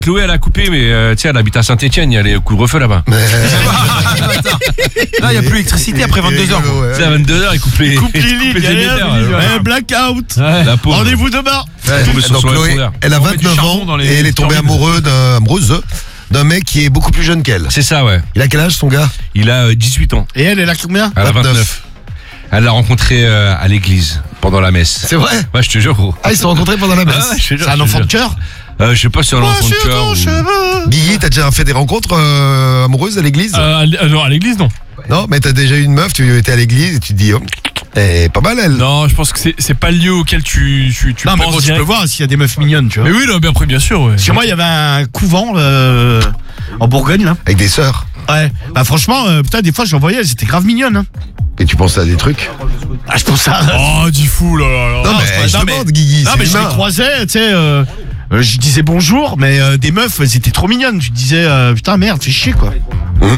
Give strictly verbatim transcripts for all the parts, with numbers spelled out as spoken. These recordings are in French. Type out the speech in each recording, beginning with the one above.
Chloé, elle a coupé, mais euh, tu sais, elle habite à Saint-Etienne, il y a les couvre-feu là-bas. Là, il n'y a plus d'électricité après vingt-deux heures. Tu sais, à vingt-deux heures, il coupe les, coupe les lignes, les émetteurs. ouais, blackout. Ouais. La pauvre. Rendez-vous demain. Ouais. Donc Chloé, elle a vingt-neuf ans et elle est tombée amoureuse d'un, amoureuse d'un mec qui est beaucoup plus jeune qu'elle. C'est ça, ouais. Il a quel âge, son gars? Il a euh, dix-huit ans. Et elle, elle a combien? Elle a vingt-neuf. Elle l'a rencontré euh, à l'église, pendant la messe. C'est vrai? Ouais, je te jure, gros. Ah, ils se sont rencontrés pendant la messe. Ah, ouais, je te jure, C'est un je te enfant jure. de cœur? Euh, je sais pas si c'est un enfant de cœur. Ou... Guigui, t'as déjà fait des rencontres euh, amoureuses à l'église? Euh, à, non, à l'église, non. Non, mais t'as déjà eu une meuf, tu étais à l'église et tu te dis, oh, elle est pas mal elle. Non, je pense que c'est, c'est pas le lieu auquel tu, tu, tu Non, mais penses bon, tu direct. peux voir s'il y a des meufs mignonnes, tu vois. Mais oui, là, bien, après, bien sûr, ouais. Chez moi, il y avait un couvent euh, en Bourgogne, là. Avec des sœurs. Ouais. Bah, franchement, euh, putain, des fois, j'en voyais, elles étaient grave mignonnes. Hein. Et tu penses à des trucs? Ah, je pense à. Oh, dis fou, là, là, là. Non, mais c'est pas- je non, demande, mais- Guigui. Non, c'est mais je les humain. croisais, tu sais. Euh, euh, je disais bonjour, mais euh, des meufs, elles étaient trop mignonnes. Tu disais, euh, putain, merde, fais chier, quoi. Hum.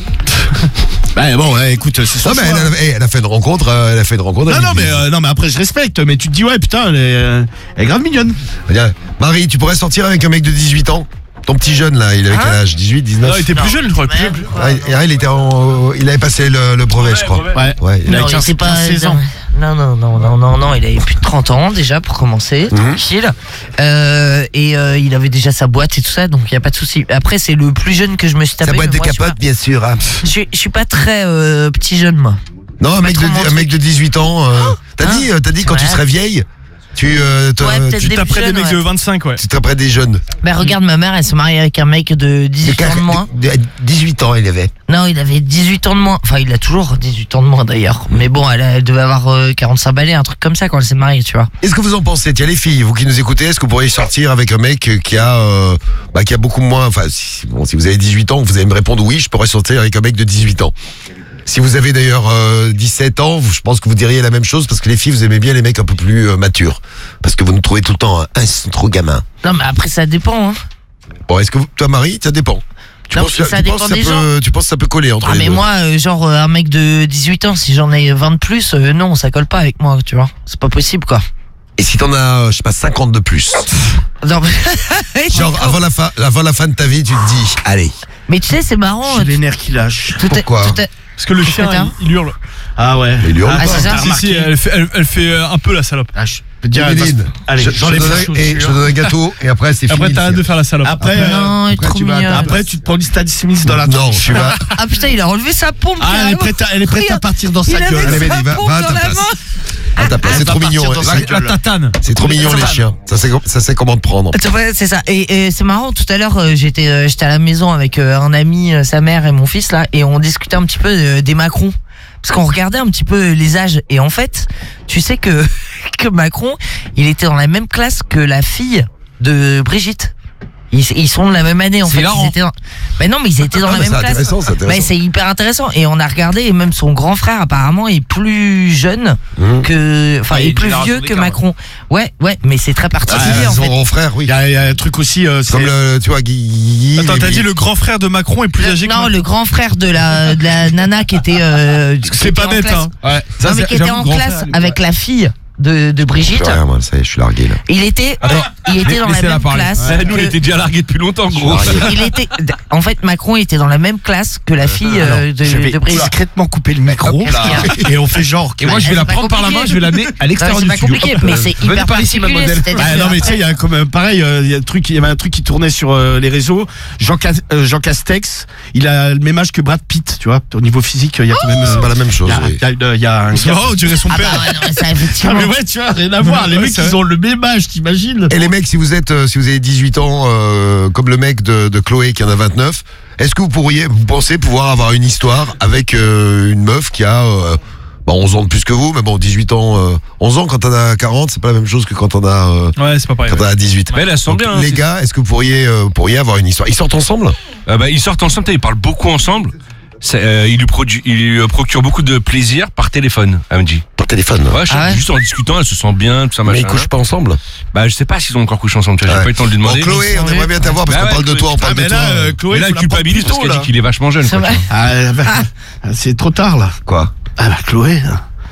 Bah, bon, ouais, écoute, c'est son Non, mais choix. elle a, eh, elle a fait une rencontre, euh, elle a fait une rencontre. Non, avec non, mais, Guigui. euh, non, mais après, je respecte. Mais tu te dis, ouais, putain, elle est, euh, elle est grave mignonne. Regarde, Marie, tu pourrais sortir avec un mec de dix-huit ans? Ton petit jeune là, il avait quel âge? dix-huit, dix-neuf? Non, il était plus jeune, je crois. Plus jeune. Ah, il- ah, il était en, il avait passé le, le brevet, je crois. Ouais. Ouais. Il a Non, quinze, il était pas. seize ans. Non, non, non, non, non, non, il avait plus de trente ans déjà pour commencer, Mhm. tranquille. Euh, et euh, il avait déjà sa boîte et tout ça, donc il n'y a pas de souci. Après, c'est le plus jeune que je me suis tapé. Sa boîte mais de moi, je suis capote, bien sûr. hein. pas- Je suis, je suis pas très euh, petit jeune, moi. Non, un mec, de, trop mon un truc. mec de dix-huit ans. euh, t'as Hein dit, euh, t'as dit quand tu Ouais. serais vieille, tu, euh, te- Ouais, peut-être tu des T'apprêtes des jeunes, mecs ouais. de vingt-cinq, ouais. tu te près des jeunes. Ben regarde, ma mère, elle se marie avec un mec de dix-huit ans de moins. De- de- dix-huit ans, il avait. Non, il avait dix-huit ans de moins. Enfin, il a toujours dix-huit ans de moins d'ailleurs. Mais bon, elle, elle devait avoir euh, quarante-cinq balais, un truc comme ça quand elle s'est mariée, tu vois. Est-ce que vous en pensez? Tiens, les filles, vous qui nous écoutez, est-ce que vous pourriez sortir avec un mec qui a, euh, bah, qui a beaucoup moins, enfin, si, bon, si vous avez dix-huit ans, vous allez me répondre oui, je pourrais sortir avec un mec de dix-huit ans. Si vous avez d'ailleurs euh, dix-sept ans, vous- je pense que vous diriez la même chose parce que les filles, vous aimez bien les mecs un peu plus euh, matures. Parce que vous nous trouvez tout le temps, hein, ah, ils sont trop gamins. Non, mais après, ça dépend, hein. Bon, est-ce que vous, toi, Marie, ça dépend? Tu Non, penses que ça tu dépend penses que des ça peut, tu penses que ça peut coller entre Ah, les mais deux? moi, euh, genre, euh, un mec de dix-huit ans, si j'en ai vingt de plus, euh, non, ça colle pas avec moi, tu vois. C'est pas possible, quoi. Et si t'en as, euh, je sais pas, cinquante de plus? Non, mais... Genre, avant la, fin, avant la fin de ta vie, tu te dis, allez. Mais tu sais, c'est marrant. J'ai euh, les nerfs qui lâchent. tout est- Pourquoi tout est- Parce que le chien, Attends. il, il hurle. Ah ouais. Mais il hurle Ah, pas. c'est ça. t'as Si, remarqué si, elle fait, elle, elle fait euh, un peu la salope. Ah, je peux te dire, elle Méline, passe- Allez, je, je, j'enlève te la donne, et je te chaussure. donne un gâteau et après c'est fini. Après, t'arrêtes de faire la salope. Après, euh, Non, il est après, trop tu vas- mignon. après, tu te prends du Stan Smith dans la Non, tronche. tu vas. Ah putain, il a relevé sa pompe. Ah, elle est carrément. prête à, elle est prête à Regarde, partir dans il sa avait gueule. Allez, sa vas-y, va- pompe va à dans ta la place. main. À ta place, c'est va trop partir mignon. dans ouais. sa La tatane. C'est trop mignon les chiens. Ça c'est ça c'est comment te prendre. Tu vois, c'est ça. Et, et c'est marrant, tout à l'heure, euh, j'étais euh, j'étais à la maison avec euh, un ami, euh, sa mère et mon fils, là, et on discutait un petit peu euh, des Macron. Parce qu'on regardait un petit peu les âges. Et en fait, tu sais que, que Macron, il était dans la même classe que la fille de Brigitte. Ils, ils sont de la même année, en C'est fait. hilarant. Ils étaient dans... Ben non, mais ils étaient dans Ah, la mais même c'est classe. intéressant, c'est intéressant. Ben, c'est hyper intéressant. Et on a regardé, et même son grand frère, apparemment, est plus jeune Mmh. que, enfin, Ah, il y a est une plus génération vieux que d'écart, Macron. Ouais, ouais, mais c'est très particulier, Ah, en son fait. grand frère, oui. Il y, a, il y a un truc aussi. Euh, c'est- Comme le, tu vois, Guy. Attends, t'as dit le grand frère de Macron est plus âgé que Non, Macron. le grand frère de la, de la nana qui était, euh, qui C'est était pas en bête, classe. hein. Ouais. Non, mais qui était en classe avec la fille de, de Brigitte. Rien, moi, ça y est, je suis largué là. Il était, Attends, il était dans la laissez-la même parler. classe. Ouais, nous, on que- était déjà largués depuis longtemps, gros. il était, en fait, Macron était dans la même classe que la fille euh, de, je vais de Brigitte. discrètement couper le micro Qu'est-ce qu'il y a et on fait genre. que- Et moi, je vais c'est la pas prendre par la main, compliqué. je vais l'amener à Non, l'extérieur c'est du pas studio. compliqué, mais c'est Venez hyper par ici, particulier. mademoiselle. c'est-à-dire Ah, que non mais tu sais après- il y a comme euh, pareil euh, il y a un truc il y avait un truc qui tournait sur euh, les réseaux Jean, Cas- euh, Jean Castex il a le même âge que Brad Pitt tu vois au niveau physique il y a quand même euh, C'est pas la même chose. il y a, oui. il y a une- il y a un C'est marrant, on dirait son Ah bah père. ouais, non, mais ça, Ah, effectivement. mais ouais tu vois rien à voir les Ouais, mecs c'est ils vrai. ont le même âge t'imagines. Et les mecs, si vous êtes, euh, si vous avez dix-huit ans, euh, comme le mec de, de Chloé qui en a vingt-neuf, est-ce que vous pourriez, vous pensez pouvoir avoir une histoire avec euh, une meuf qui a euh, bah, onze ans de plus que vous, mais bon, dix-huit ans, euh, onze ans quand t'en as quarante, c'est pas la même chose que quand t'en as, euh, Ouais, c'est pas pareil. quand t'en as dix-huit. Mais elle, elle sent Donc, bien. hein, les c'est- gars, est-ce que vous pourriez, euh, pourriez avoir une histoire? Ils sortent ensemble? Euh, bah, ils sortent ensemble, ils parlent beaucoup ensemble. C'est, euh, il lui, produit, il lui euh, procure beaucoup de plaisir par téléphone, elle me dit. Par téléphone. Ouais, je- Ah ouais juste en discutant, elle se sent bien, tout ça, Mais machin. ils couchent pas ensemble. Bah, je sais pas s'ils ont encore couché ensemble, tu vois, j'ai Ouais. pas eu le temps de lui Bon, demander. Chloé, on aimerait bien t'avoir parce Bah qu'on ouais, parle de Chloé. toi, on parle Ah de mais toi. là euh, Chloé Mais là, faut elle la prendre culpabilise plus parce tôt, qu'elle là. dit qu'il est vachement jeune. C'est quoi, vrai. tu vois. Ah, bah, c'est trop tard là. Quoi? Ah bah Chloé là.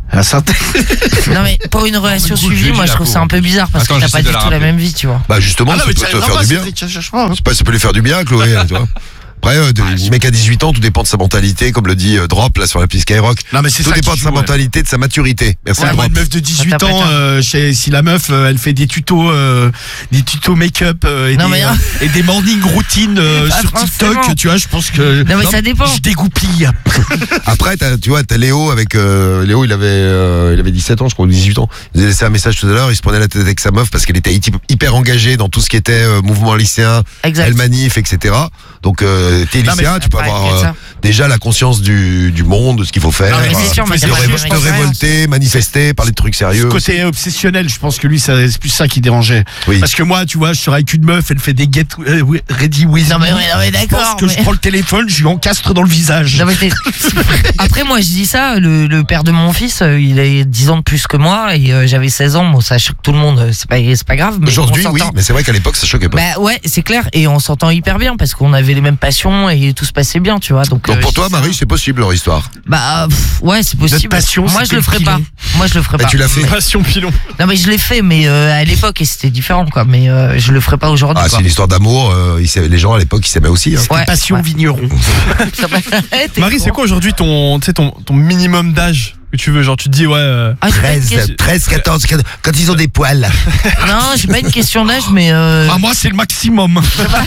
La synthèse. Non mais pour une relation écoute, suivie, je moi dis je la trouve ça pauvre. un peu bizarre parce Attends, que t'as j'essaie pas de du la tout la rappeler. même vie, tu vois. Bah justement, Ah non, ça mais peut ça, te non, faire non, du bien. c'est- cherche pas, hein. C'est pas, ça peut lui faire du bien, Chloé, tu vois. Après, euh, le mec à dix-huit ans, tout dépend de sa mentalité, comme le dit euh, Drop là sur l'appli Skyrock. Non, mais c'est Tout ça dépend qui de sa joue, ouais. mentalité, de sa maturité. Merci Ouais, moi, Drop. une meuf de dix-huit Attends, ans, attends. euh, chez- si la meuf, euh, elle fait des tutos, euh, des tutos make-up euh, et, Non, des, mais non. euh, et des morning routines euh, Pas sur TikTok, forcément. tu vois, je pense que. Non, mais ça dépend. Je dégoupille. Après, t'as, tu vois, t'as Léo avec euh, Léo, il avait, euh, il avait dix-sept ans, je crois, ou dix-huit ans. Il nous a laissé un message tout à l'heure. Il se prenait la tête avec sa meuf parce qu'elle était hy- hyper engagée dans tout ce qui était euh, mouvement lycéen, Exact. elle manif, et cetera. Donc, euh, t'es Non, mais lycéen, tu peux après, avoir il y a euh, ça. déjà la conscience du, du monde, de ce qu'il faut faire. Non, mais c'est euh, sûr, mais te, t'as pas révo- la même te expérience. révolter, manifester, parler de trucs Ce sérieux. côté obsessionnel, je pense que lui, ça- c'est plus ça qui dérangeait. Oui. Parce que moi, tu vois, je serais avec une meuf, elle fait des get euh, oui, ready with Non mais, me. ouais, non, mais Je pense d'accord. que mais- je prends le téléphone, je lui encastre dans le visage. Non, mais t'es- Après moi je dis ça, le, le père de mon fils, euh, il a dix ans de plus que moi et euh, j'avais seize ans, bon ça choque tout le monde, euh, c'est pas, c'est pas grave. Mais Aujourd'hui, on oui, s'entend. mais c'est vrai qu'à l'époque, ça choquait pas. Bah ouais, c'est clair, et on s'entend hyper bien parce qu'on avait les mêmes passions et tout se passait bien, tu vois. Donc, Donc euh, pour je toi, dis ça. Marie, c'est possible leur histoire. Bah pff, ouais, c'est possible. passion, moi je c'était le ferais le pas. pilon. Moi je le ferais Bah, pas. tu l'as fait. Passion pilon. Non mais je l'ai fait, mais euh, à l'époque et c'était différent quoi. Mais euh, je le ferais pas aujourd'hui. Ah, quoi. c'est une histoire d'amour. euh, ils s'aimaient- les gens à l'époque, ils s'aimaient aussi. Hein. Ouais, Passion ouais. vigneron. Ça va- T'es Marie, con. c'est quoi aujourd'hui ton, tu sais, ton, ton minimum d'âge que tu veux? Genre, tu te dis, ouais. euh, Ah, j'ai pas une treize, question- treize, quatorze, quatorze, quand ils ont des poils. Non, j'ai pas une question d'âge, mais euh... Ah, moi, c'est le maximum.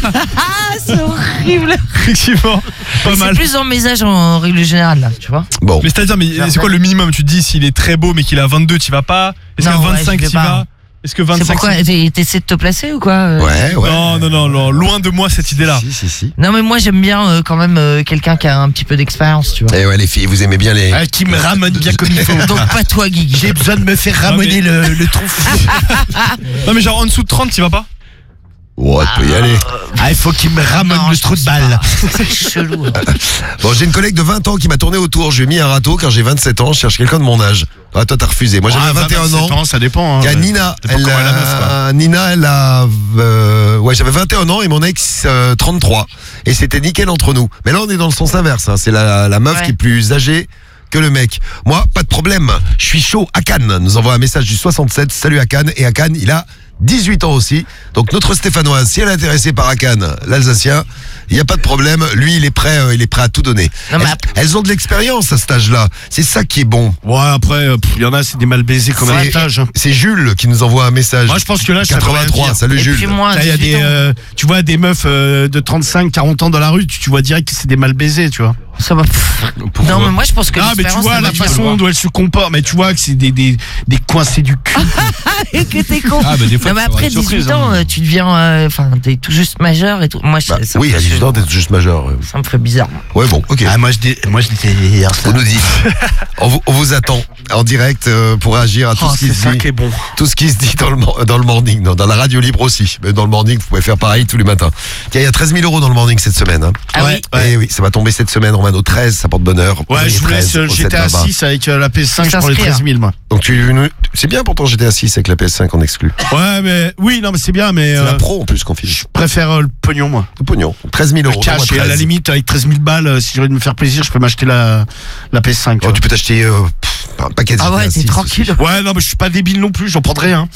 ah, c'est horrible. Effectivement, pas Mais c'est mal. plus dans mes âges en règle générale là, tu vois. Bon. Mais c'est-à-dire, mais c'est quoi le minimum? Tu te dis, s'il est très beau mais qu'il a vingt-deux, tu vas pas? Est-ce Non, qu'à ouais, vingt-cinq, j'y vais tu pas. vas? Est-ce que C'est vingt-cinq pourquoi tu- t'es- t'essaies de te placer ou quoi euh Ouais, ouais. Non, non, non, non, loin de moi cette idée-là. Si, si, si. Non mais moi j'aime bien euh, quand même euh, quelqu'un qui a un petit peu d'expérience, tu vois. Eh ouais, les filles, vous aimez bien les. Ah, qui me ramène bien comme il faut. Donc pas toi Guigui. J'ai besoin de me faire ramener le, le trou. Non, mais genre en dessous de trente, tu vas pas? Ouais, tu peux y aller. Ah, il faut qu'il me ramène Non, le je trou de pense balle. pas. C'est chelou. hein. Bon, j'ai une collègue de vingt ans qui m'a tourné autour. Je lui ai mis un râteau car j'ai vingt-sept ans. Je cherche quelqu'un de mon âge. Ah, toi, t'as refusé. Moi, j'avais Ah, vingt et un vingt-sept ans. ça dépend. Hein, Il y a ouais. Nina, Dépend elle comment est la a- meuf, quoi. Nina, elle a, euh, ouais, j'avais vingt et un ans et mon ex euh, trente-trois. Et c'était nickel entre nous. Mais là, on est dans le sens inverse. Hein. C'est la, la meuf Ouais. qui est plus âgée que le mec. Moi, pas de problème. Je suis chaud. Akan nous envoie un message du soixante-sept. Salut Akan. Et Akan, il a dix-huit ans aussi. Donc notre Stéphanoise, si elle est intéressée par Akan, l'Alsacien, il n'y a pas de problème. Lui, il est prêt, euh, il est prêt à tout donner. Non, mais elles, après- elles ont de l'expérience à cet âge-là. C'est ça qui est bon. Ouais, après, euh, pff, il y en a, c'est des mal baisés comme C'est- un étage. C'est Jules qui nous envoie un message. Moi, je pense que là, ça veut rien quatre-vingt-trois. dire. Salut Et Jules. puis moi, Là, il y a dix-huit des, ans, euh, tu vois, des meufs euh, de trente-cinq, quarante ans dans la rue, tu, tu vois direct que c'est des mal baisés, tu vois. ça va. Non mais moi je pense que Ah, mais tu l'expérience, vois ça la veut dire, façon dont elle se comporte, mais tu vois que c'est des, des, des coincés du cul. que t'es con. Ah, bah, des fois, non mais tu vas avoir après une surprise, dix-huit ans, hein. euh, tu deviens, euh, enfin t'es tout juste majeur et tout. Moi je- Bah, ça oui, me à fait dix-huit ans, t'es juste majeur. ouais. Ça me ferait bizarre. Ouais, bon, ok. Ah, moi, je dis, moi, je disais hier, ça. Vous nous dites. On vous, on vous attend en direct euh, pour réagir à tout Oh, ce qui c'est se ça dit. qui est bon. Tout ce qui se dit dans le, mor- dans le morning, non, dans la radio libre aussi. Mais dans le morning, vous pouvez faire pareil tous les matins. Tiens, il y a treize mille euros dans le morning cette semaine. Hein. Ah Ouais. oui. Eh oui, ça va tomber cette semaine, Romano. treize, ça porte bonheur. Ouais, Vous je vous voyez laisse treize euh, au G T A sept vingt. six avec euh, la P S cinq, je Ça prends les s'inscrit, treize mille, moi. Donc tu, c'est bien pourtant G T A six avec la P S cinq en exclu. Ouais, mais, oui, non, mais c'est bien, mais, C'est euh, la pro en plus qu'on file. je préfère euh, le pognon, moi. Le pognon. treize mille Le euros. cash, donne-moi et à la treize. limite, avec treize mille balles, euh, si j'ai envie de me faire plaisir, je peux m'acheter la, la P S cinq. tu Oh, vois. tu peux t'acheter euh, pff, un paquet de Ah G T A ouais, six t'es tranquille. aussi. Ouais, non, mais je suis pas débile non plus, j'en prendrai un.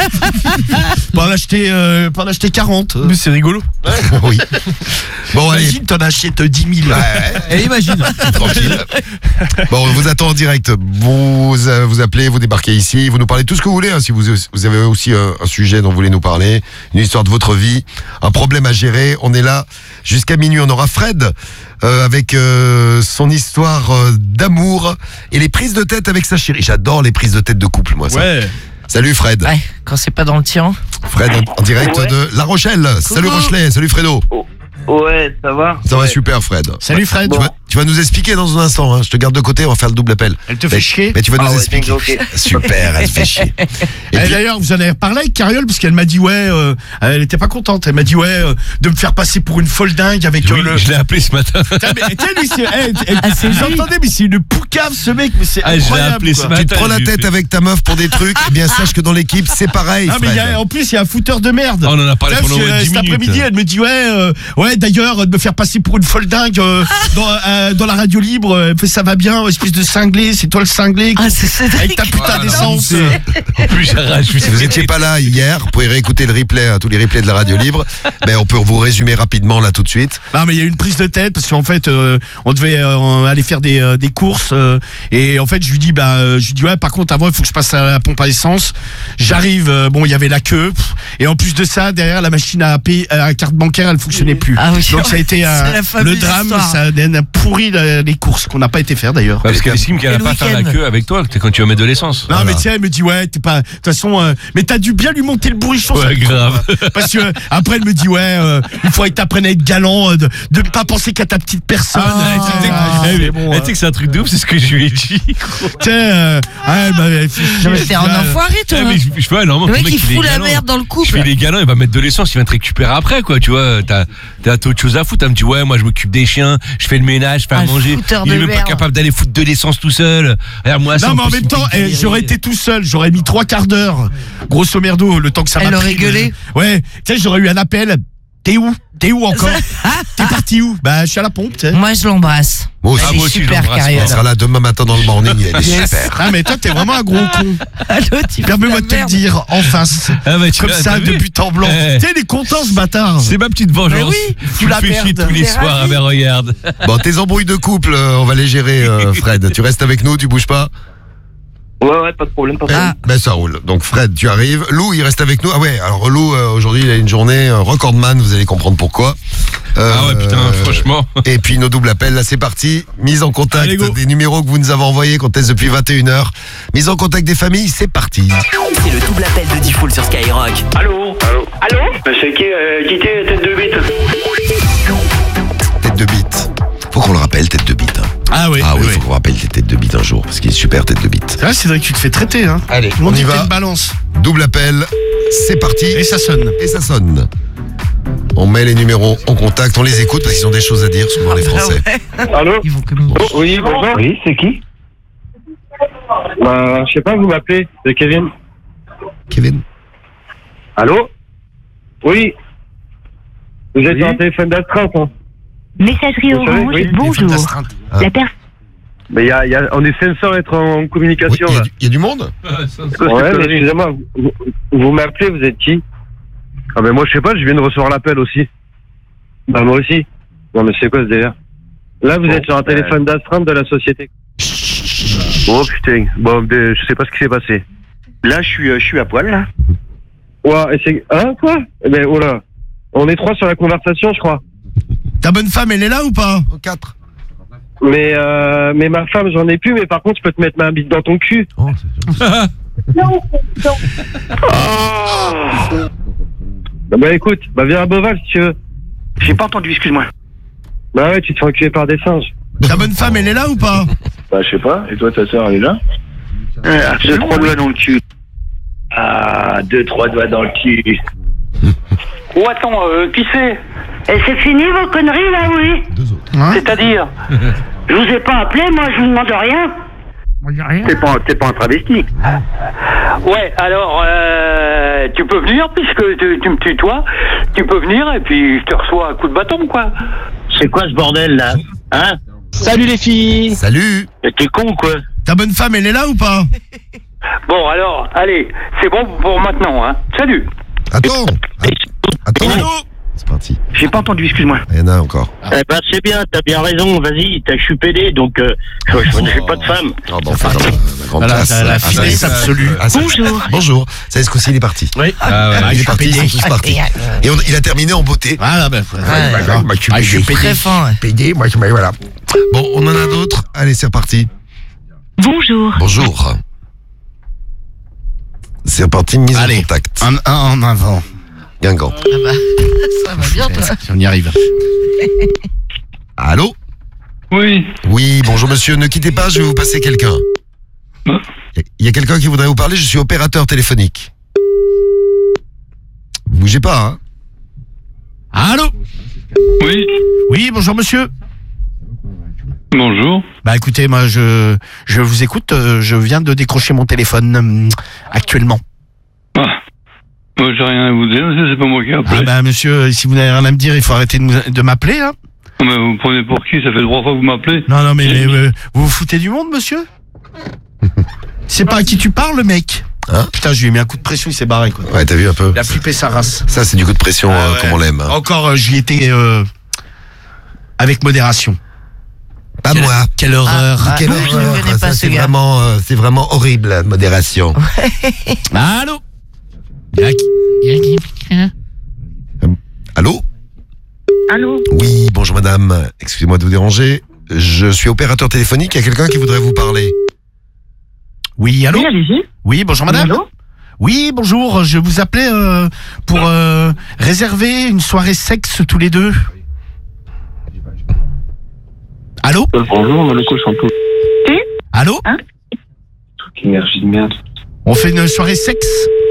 Pour en acheter, euh, pour en acheter quarante. euh. Mais c'est rigolo. Oui. Bon, allez. Imagine, t'en achètes dix mille. Ouais. Et imagine. Tranquille. Bon, on vous attend en direct. Vous euh, vous appelez, vous débarquez ici, vous nous parlez tout ce que vous voulez. Hein, si vous, vous avez aussi un, un sujet dont vous voulez nous parler, une histoire de votre vie, un problème à gérer, on est là jusqu'à minuit. On aura Fred euh, avec euh, son histoire euh, d'amour et les prises de tête avec sa chérie. J'adore les prises de tête de couple, moi. Ça. Ouais. Salut Fred. Ouais, quand c'est pas dans le tien. Fred en, en direct Ouais. de La Rochelle. Salut Coucou. Rochelet. Salut Fredo. Ouais, ça va. Ça va Ouais. super Fred. Salut Fred. Tu, vas, tu vas nous expliquer dans un instant. Hein. Je te garde de côté, on va faire le double appel. Elle te fait mais, chier. mais tu vas Ah nous ouais, expliquer. donc, ok. Super, elle te fait chier. Et Eh, puis- D'ailleurs, vous en avez parlé avec Cariole parce qu'elle m'a dit ouais, euh, elle était pas contente. Elle m'a dit ouais, euh, de me faire passer pour une folle dingue avec euh, Oui, le. je l'ai appelé ce matin. Putain, mais, tiens, lui, c'est, eh, eh, Ah, c'est vous lui. entendez, mais c'est une poucave ce mec, mais c'est Ah, je l'ai incroyable. appelé quoi. ce matin. tu te prends la je lui ai tête fait- avec ta meuf pour des trucs, eh bien sache que dans l'équipe c'est pareil. Ah mais il y Fred. a- en plus il y a un fouteur de merde. Oh, on en a parlé Là, pendant parce que, dix cet minutes. après-midi, elle me dit ouais, euh, ouais d'ailleurs de me faire passer pour une folle dingue euh, dans, à, bah, dans la radio libre, elle fait ça va bien, espèce de cinglé, c'est toi le cinglé. Ah, c'est Cédric. Avec ta putain Ah, non, d'essence. c'est- En plus, j'arrache. Si vous n'étiez pas là hier, vous pouvez réécouter le replay, hein, tous les replays de la radio libre. Mais on peut vous résumer rapidement là tout de suite. Non, mais il y a eu une prise de tête parce qu'en fait, euh, on devait euh, aller faire des, euh, des courses euh, et en fait, je lui dis, bah, euh, je lui dis ouais, par contre, avant, il faut que je passe à la pompe à essence. J'arrive, euh, bon, il y avait la queue pff, et en plus de ça, derrière la machine à payer, à la carte bancaire, elle fonctionnait plus. Ah oui, Donc ça a été euh, c'est la fameuse le drame, histoire. ça a pourri euh, les courses qu'on n'a pas été faire d'ailleurs. Parce qu'elle estime qu'elle Et va le pas faire la week-end. queue avec toi quand tu vas mettre de l'essence. Non Voilà. mais tiens, elle me dit ouais, t'es pas. De toute façon, euh, mais t'as dû bien lui monter le bourrichon. Ouais, ça, grave. quoi. Parce que euh, après elle me dit ouais, euh, il faut que t'apprennes à être galant, euh, de de pas penser qu'à ta petite personne. Ah, Euh, tu sais que- ah, eh, c'est mais- bon, eh, euh, tu sais que c'est un truc de ouf, c'est ce que je lui ai dit. tiens, euh, ouais, bah, elle fait chier, Non, mais t'es un euh, enfoiré, toi. Eh, mais je, je fais, ouais, normalement, Le ton mec, il est fout la galant. merde dans le Je couple. fais, il est galant, il va mettre de l'essence, il vient te récupérer après, quoi, tu vois. T'as, t'as autre chose à foutre. Elle me dit, ouais, moi, je m'occupe des chiens, je fais le ménage, je fais Ah, à le manger. fouteur Il est de même pas merde. capable d'aller foutre de l'essence tout seul. Regarde, moi, ça, Non mais en plus, même il me temps, fait eh, galérer. j'aurais été tout seul, j'aurais mis trois quarts d'heure, grosso merdo, le temps que ça Elle m'a aurait pris. gueulé. Ouais, tu sais, j'aurais eu un appel. T'es où? T'es où encore? T'es parti où? Bah, je suis à la pompe, tu sais. Moi, je l'embrasse. Moi aussi. Ah, Elle moi est aussi, je super, l'embrasse, On Carriole. sera là demain matin dans le morning. Elle est Yes. super. Ah mais toi, t'es vraiment un gros con. Allô, tu Permets-moi fous de te la le merde. dire en face. Ah, bah, tu Comme vois, ça, t'as de vu but en blanc. Eh. Tu sais, il est content ce bâtard. C'est ma petite vengeance. Mais oui, tu tu me la fais chier perdes. tous les T'es soirs. ravi. Ah, ben regarde. Bon, tes embrouilles de couple, euh, on va les gérer, euh, Fred. Tu restes avec nous, tu bouges pas. Ouais, ouais, pas de problème, pas de problème. Ah, Ben ça roule. Donc Fred, tu arrives. Lou, il reste avec nous. Ah ouais, alors Lou, euh, aujourd'hui, il a une journée euh, recordman, vous allez comprendre pourquoi. Euh, Ah ouais, putain, franchement. Et puis nos doubles appels, là c'est parti. Mise en contact Allez, go. des numéros que vous nous avez envoyés, qu'on teste depuis vingt et une heures. Mise en contact des familles, c'est parti. C'est le double appel de Diffoul sur Skyrock. Allô Allô Allô C'est qui euh, qui t'es tête de bite? Tête de bite. Faut qu'on le rappelle, tête de bite. hein. Ah oui, Ah oui, oui. faut qu'on rappelle les têtes de bite un jour, parce qu'il est super tête de bite. C'est vrai, c'est vrai que tu te fais traiter, hein. Allez, Tout le monde on y dit que t'es va. une balance. Double appel, c'est parti. Et ça sonne. Et ça sonne. On met les numéros en contact, on les écoute parce qu'ils ont des choses à dire, souvent les Français. Ah ouais. Allô Ils vont communiquer. Oh, oui, bonjour. Oui, c'est qui? Bah, je sais pas, vous m'appelez. C'est Kevin. Kevin. Allô? Oui. Vous êtes Oui. sur un téléphone d'astreinte, hein? Messagerie Vous savez, Orange, oui, Téléphone bonjour. d'astreinte. Ah. La personne. Mais y a, y a, on est censé être en Oui, communication, il y, a là. du- il y a du monde. Ouais, mais excusez-moi, vous, vous m'appelez, vous êtes qui? Ah, mais moi, je sais pas, je viens de recevoir l'appel aussi. Bah, moi aussi. Non, mais c'est quoi ce délire? Là, vous Bon, êtes sur un ben- téléphone d'astreinte de la société. Oh, putain. Bon, de- je sais pas ce qui s'est passé. Là, je suis, euh, je suis à poil, là. Ouais, et c'est... Hein, quoi? Eh ben, oh là. On est trois sur la conversation, je crois. Ta bonne femme, elle est là ou pas? quatre. Mais, euh, mais ma femme, j'en ai plus, mais par contre, je peux te mettre ma bite dans ton cul. Oh, c'est- Bah, bah, écoute, bah, viens à Beauval, si tu veux. J'ai pas entendu, excuse-moi. Bah ouais, tu te fais enculer par des singes. Ta bonne femme, elle est là ou pas? Bah, je sais pas. Et toi, ta sœur, elle est là? Euh, deux, trois doigts dans le cul. Ah, deux, trois doigts dans le cul. Oh, attends, euh, qui c'est? C'est fini vos conneries là, oui? Deux autres. Hein? C'est-à-dire? Je vous ai pas appelé, moi je vous demande rien. T'es pas, t'es pas un travesti. Ouais, alors, euh, tu peux venir, puisque tu, tu me tutoies, tu peux venir, et puis je te reçois un coup de bâton, quoi. C'est quoi ce bordel, là? Hein? Salut les filles! Salut. T'es con, quoi? Ta bonne femme, elle est là ou pas? Bon, alors, allez, c'est bon pour maintenant, hein. Salut! Attends. Attends. Allô? C'est parti. J'ai pas entendu, excuse-moi. Il y en a encore. Eh ben, c'est bien, t'as bien raison, vas-y, t'as, je suis pédé, donc, euh, je, je, je suis pas de femme. Ah bon, enfin, la grande Voilà, classe. t'as la Ah, ça, finesse ça, absolue. ah, ça, Bonjour. Bonjour. Ça y est, ce coup-ci, il est parti. Oui. Ah ouais. il est je parti, ils suis sont tous partis. Et on- il a terminé en beauté. Voilà, ben. Ouais, moi, je suis Ah, je suis payé. Très fin, ouais. Payé, moi, je mais voilà. Bon, on en a d'autres. Allez, c'est reparti. Bonjour. Bonjour. C'est reparti, mise Allez. en contact. Un, un en avant. Guingamp. Ah bah, ça va bien, toi. Si on y arrive. Allô? Oui. Oui, bonjour monsieur, ne quittez pas, je vais vous passer quelqu'un. Il y a quelqu'un qui voudrait vous parler, je suis opérateur téléphonique. Vous bougez pas, hein? Allô? Oui. Oui, bonjour monsieur. Bonjour. Bah écoutez, moi je je vous écoute, euh, je viens de décrocher mon téléphone euh, actuellement. Ah. Moi, j'ai rien à vous dire, c'est pas moi qui ai appelé. Ah bah monsieur, si vous n'avez rien à me dire, il faut arrêter de, nous- de m'appeler, hein. Mais vous me prenez pour qui? Ça fait trois fois que vous m'appelez. Non, non, mais, mais, euh, vous vous foutez du monde, monsieur? C'est pas à qui tu parles, mec? Hein? Putain, je lui ai mis un coup de pression, il s'est barré, quoi. Ouais, t'as vu un peu? Il a flippé sa race. Ça, c'est du coup de pression Ah euh, ouais. comme on l'aime. hein. Encore, euh, j'y étais euh, avec modération. Pas Quelle- moi. Quelle horreur. Ah, Quelle non, je ne horreur. connais pas Ça, ce c'est gars. vraiment, euh, c'est vraiment horrible, la modération. Allô? Yac. Allô? Allô? Oui, bonjour madame. Excusez-moi de vous déranger. Je suis opérateur téléphonique. Il y a quelqu'un qui voudrait vous parler. Oui, allô? Oui, allez-y. Oui, bonjour madame. Allô? Oui, bonjour, je vous appelais euh, pour euh, réserver une soirée sexe tous les deux. Allô? Bonjour, on a le cochon tout. Allô? Hein? Énergie de merde. On fait une soirée sexe?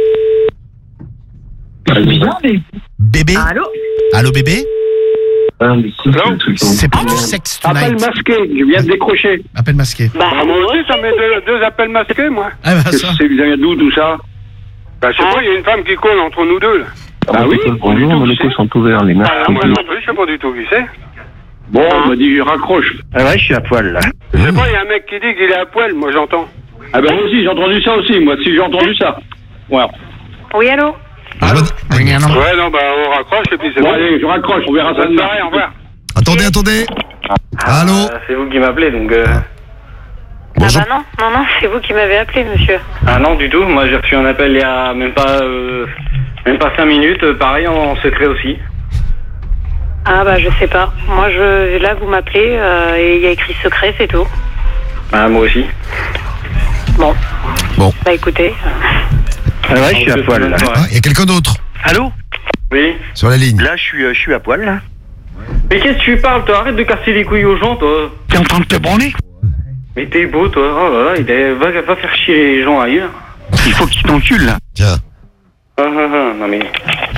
Bébé? Allô? Allô bébé? Ah, mais c'est Allô le truc. C'est pas du sexe Appel tonight. masqué, je viens de décrocher. Appel masqué. Bah, Ah, moi aussi, ça met deux, deux appels masqués, moi. Ah bah Qu'est-ce ça. que c'est que ça vient d'où tout ça? Bah, je sais pas, il y a une femme qui colle entre nous deux, là. Bah oui, Bonjour, on a le cochon ouvert, les mecs. Ah, moi non plus, je sais pas du tout qui c'est. Bon, on m'a dit, raccroche. Ah ouais, je suis à poil, là. Je sais pas, il y a un mec qui dit qu'il est à poil, moi j'entends. Ah ben moi aussi, j'ai entendu ça aussi, moi, si j'ai entendu ça. Ouais. oui, allô? Allô? Oui, non. Ouais, non, bah on raccroche et puis c'est Bon, bon. allez, je raccroche, on verra ça Bonne demain. soirée, au revoir. Attendez, attendez. Allô? Euh, c'est vous qui m'appelez, donc... Euh... Bonjour. Ah bah non, non, non, c'est vous qui m'avez appelé, monsieur. Ah non, du tout, moi j'ai reçu un appel il y a même pas... Euh... Même pas cinq minutes, euh, pareil, en secret aussi. Ah bah je sais pas. Moi, je là, vous m'appelez euh, et il y a écrit secret, c'est tout. Ah, moi aussi. Bon. Bon. Bah écoutez. Ah ouais, je suis à poil, là. Ah, il y a quelqu'un d'autre Allô? Oui. sur la ligne. Là, je suis, euh, je suis à poil, là. Mais qu'est-ce que tu parles, toi? Arrête de casser les couilles aux gens, toi. T'es en train de te branler? Mais t'es beau, toi. Oh là là, il est... va, va faire chier les gens ailleurs. Il faut qu'il t'encule, là. Tiens. Ah ah ah, non mais...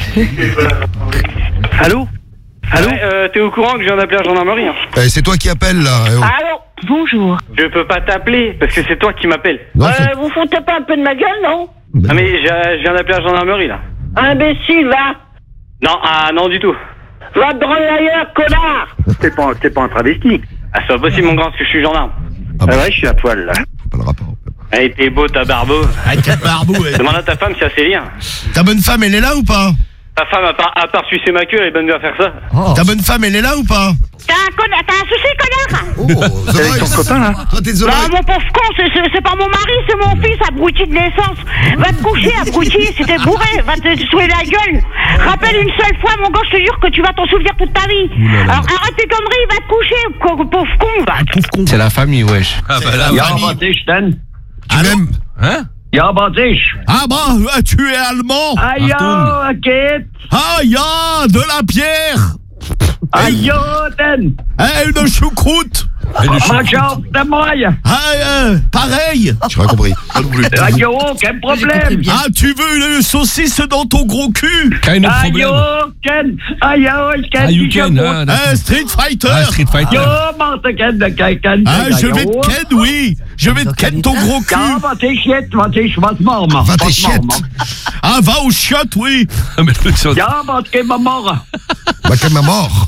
Allô? Allô? Ouais, euh, t'es au courant que je viens d'appeler la gendarmerie, hein? Eh, c'est toi qui appelles là. Eh, oh. Allô? Bonjour. Je peux pas t'appeler, parce que c'est toi qui m'appelles. Non, Euh, c'est- vous foutez pas un peu de ma gueule, non? Ah mais je, je viens d'appeler la gendarmerie, là. Imbécile, va! Non, ah non du tout. Va te branler ailleurs, connard! T'es pas, t'es pas un travesti. Ah c'est pas possible, mon grand, parce que je suis gendarme. Ah bah, Ah ouais, je suis à poil, là. pas le rapport. Eh, t'es beau, ta barbeau. Ah, quel barbou, ouais. Demande à ta femme si elle sait lire. Ta bonne femme, elle est là ou pas? Ta femme, à part, à part sucer ma queue, elle est bonne à faire ça. Ta bonne femme, elle est là ou pas? T'as un, conna... T'as un souci, connard? Oh, The T'es avec ton Voice. copain, là? Toi, t'es The Bah, Voice. mon pauvre con, c'est- c'est c'est pas mon mari, c'est mon fils, abruti de naissance. Va te coucher, abruti, c'était bourré, va te souiller la gueule. Rappelle une seule fois, mon gars, je te jure que tu vas t'en souvenir toute ta vie. Alors arrête tes conneries, va te coucher, co- pauvre con, va. Pauvre con. C'est la famille, wesh. Ah bah là, Ja, wat is denn? Tu m'aimes? hein? Ja, wat is? Ah bah, ah, tu es allemand. Ah ja, geht. Ah, ya, de la bière. Ah ja, denn. Eh, une choucroute. Mach auf de mooie. Ah, euh, pareil. J'ai rien compris. Ah jo, geen probleem. Ah, tu veux une saucisse dans ton gros cul? Keine Ah Problem. jo, ken. Ah ja, ich kenn Ah, you die can. schon. Ah, d'accord. Eh, Street Fighter. Ah, Street Fighter. Jo, maar te ken, de kijk, ken. Ah, je vais te ken, oui. Je vais te ken ton gros cul. Ja, wat is jetzt? Wat is, wat machen wir? Va tes Wat machen chiettes. wir? Ah, va au chiottes, oui. Ah, mais le sur- Ja, wat gehen wir morgen? Bah, quelle ma mort.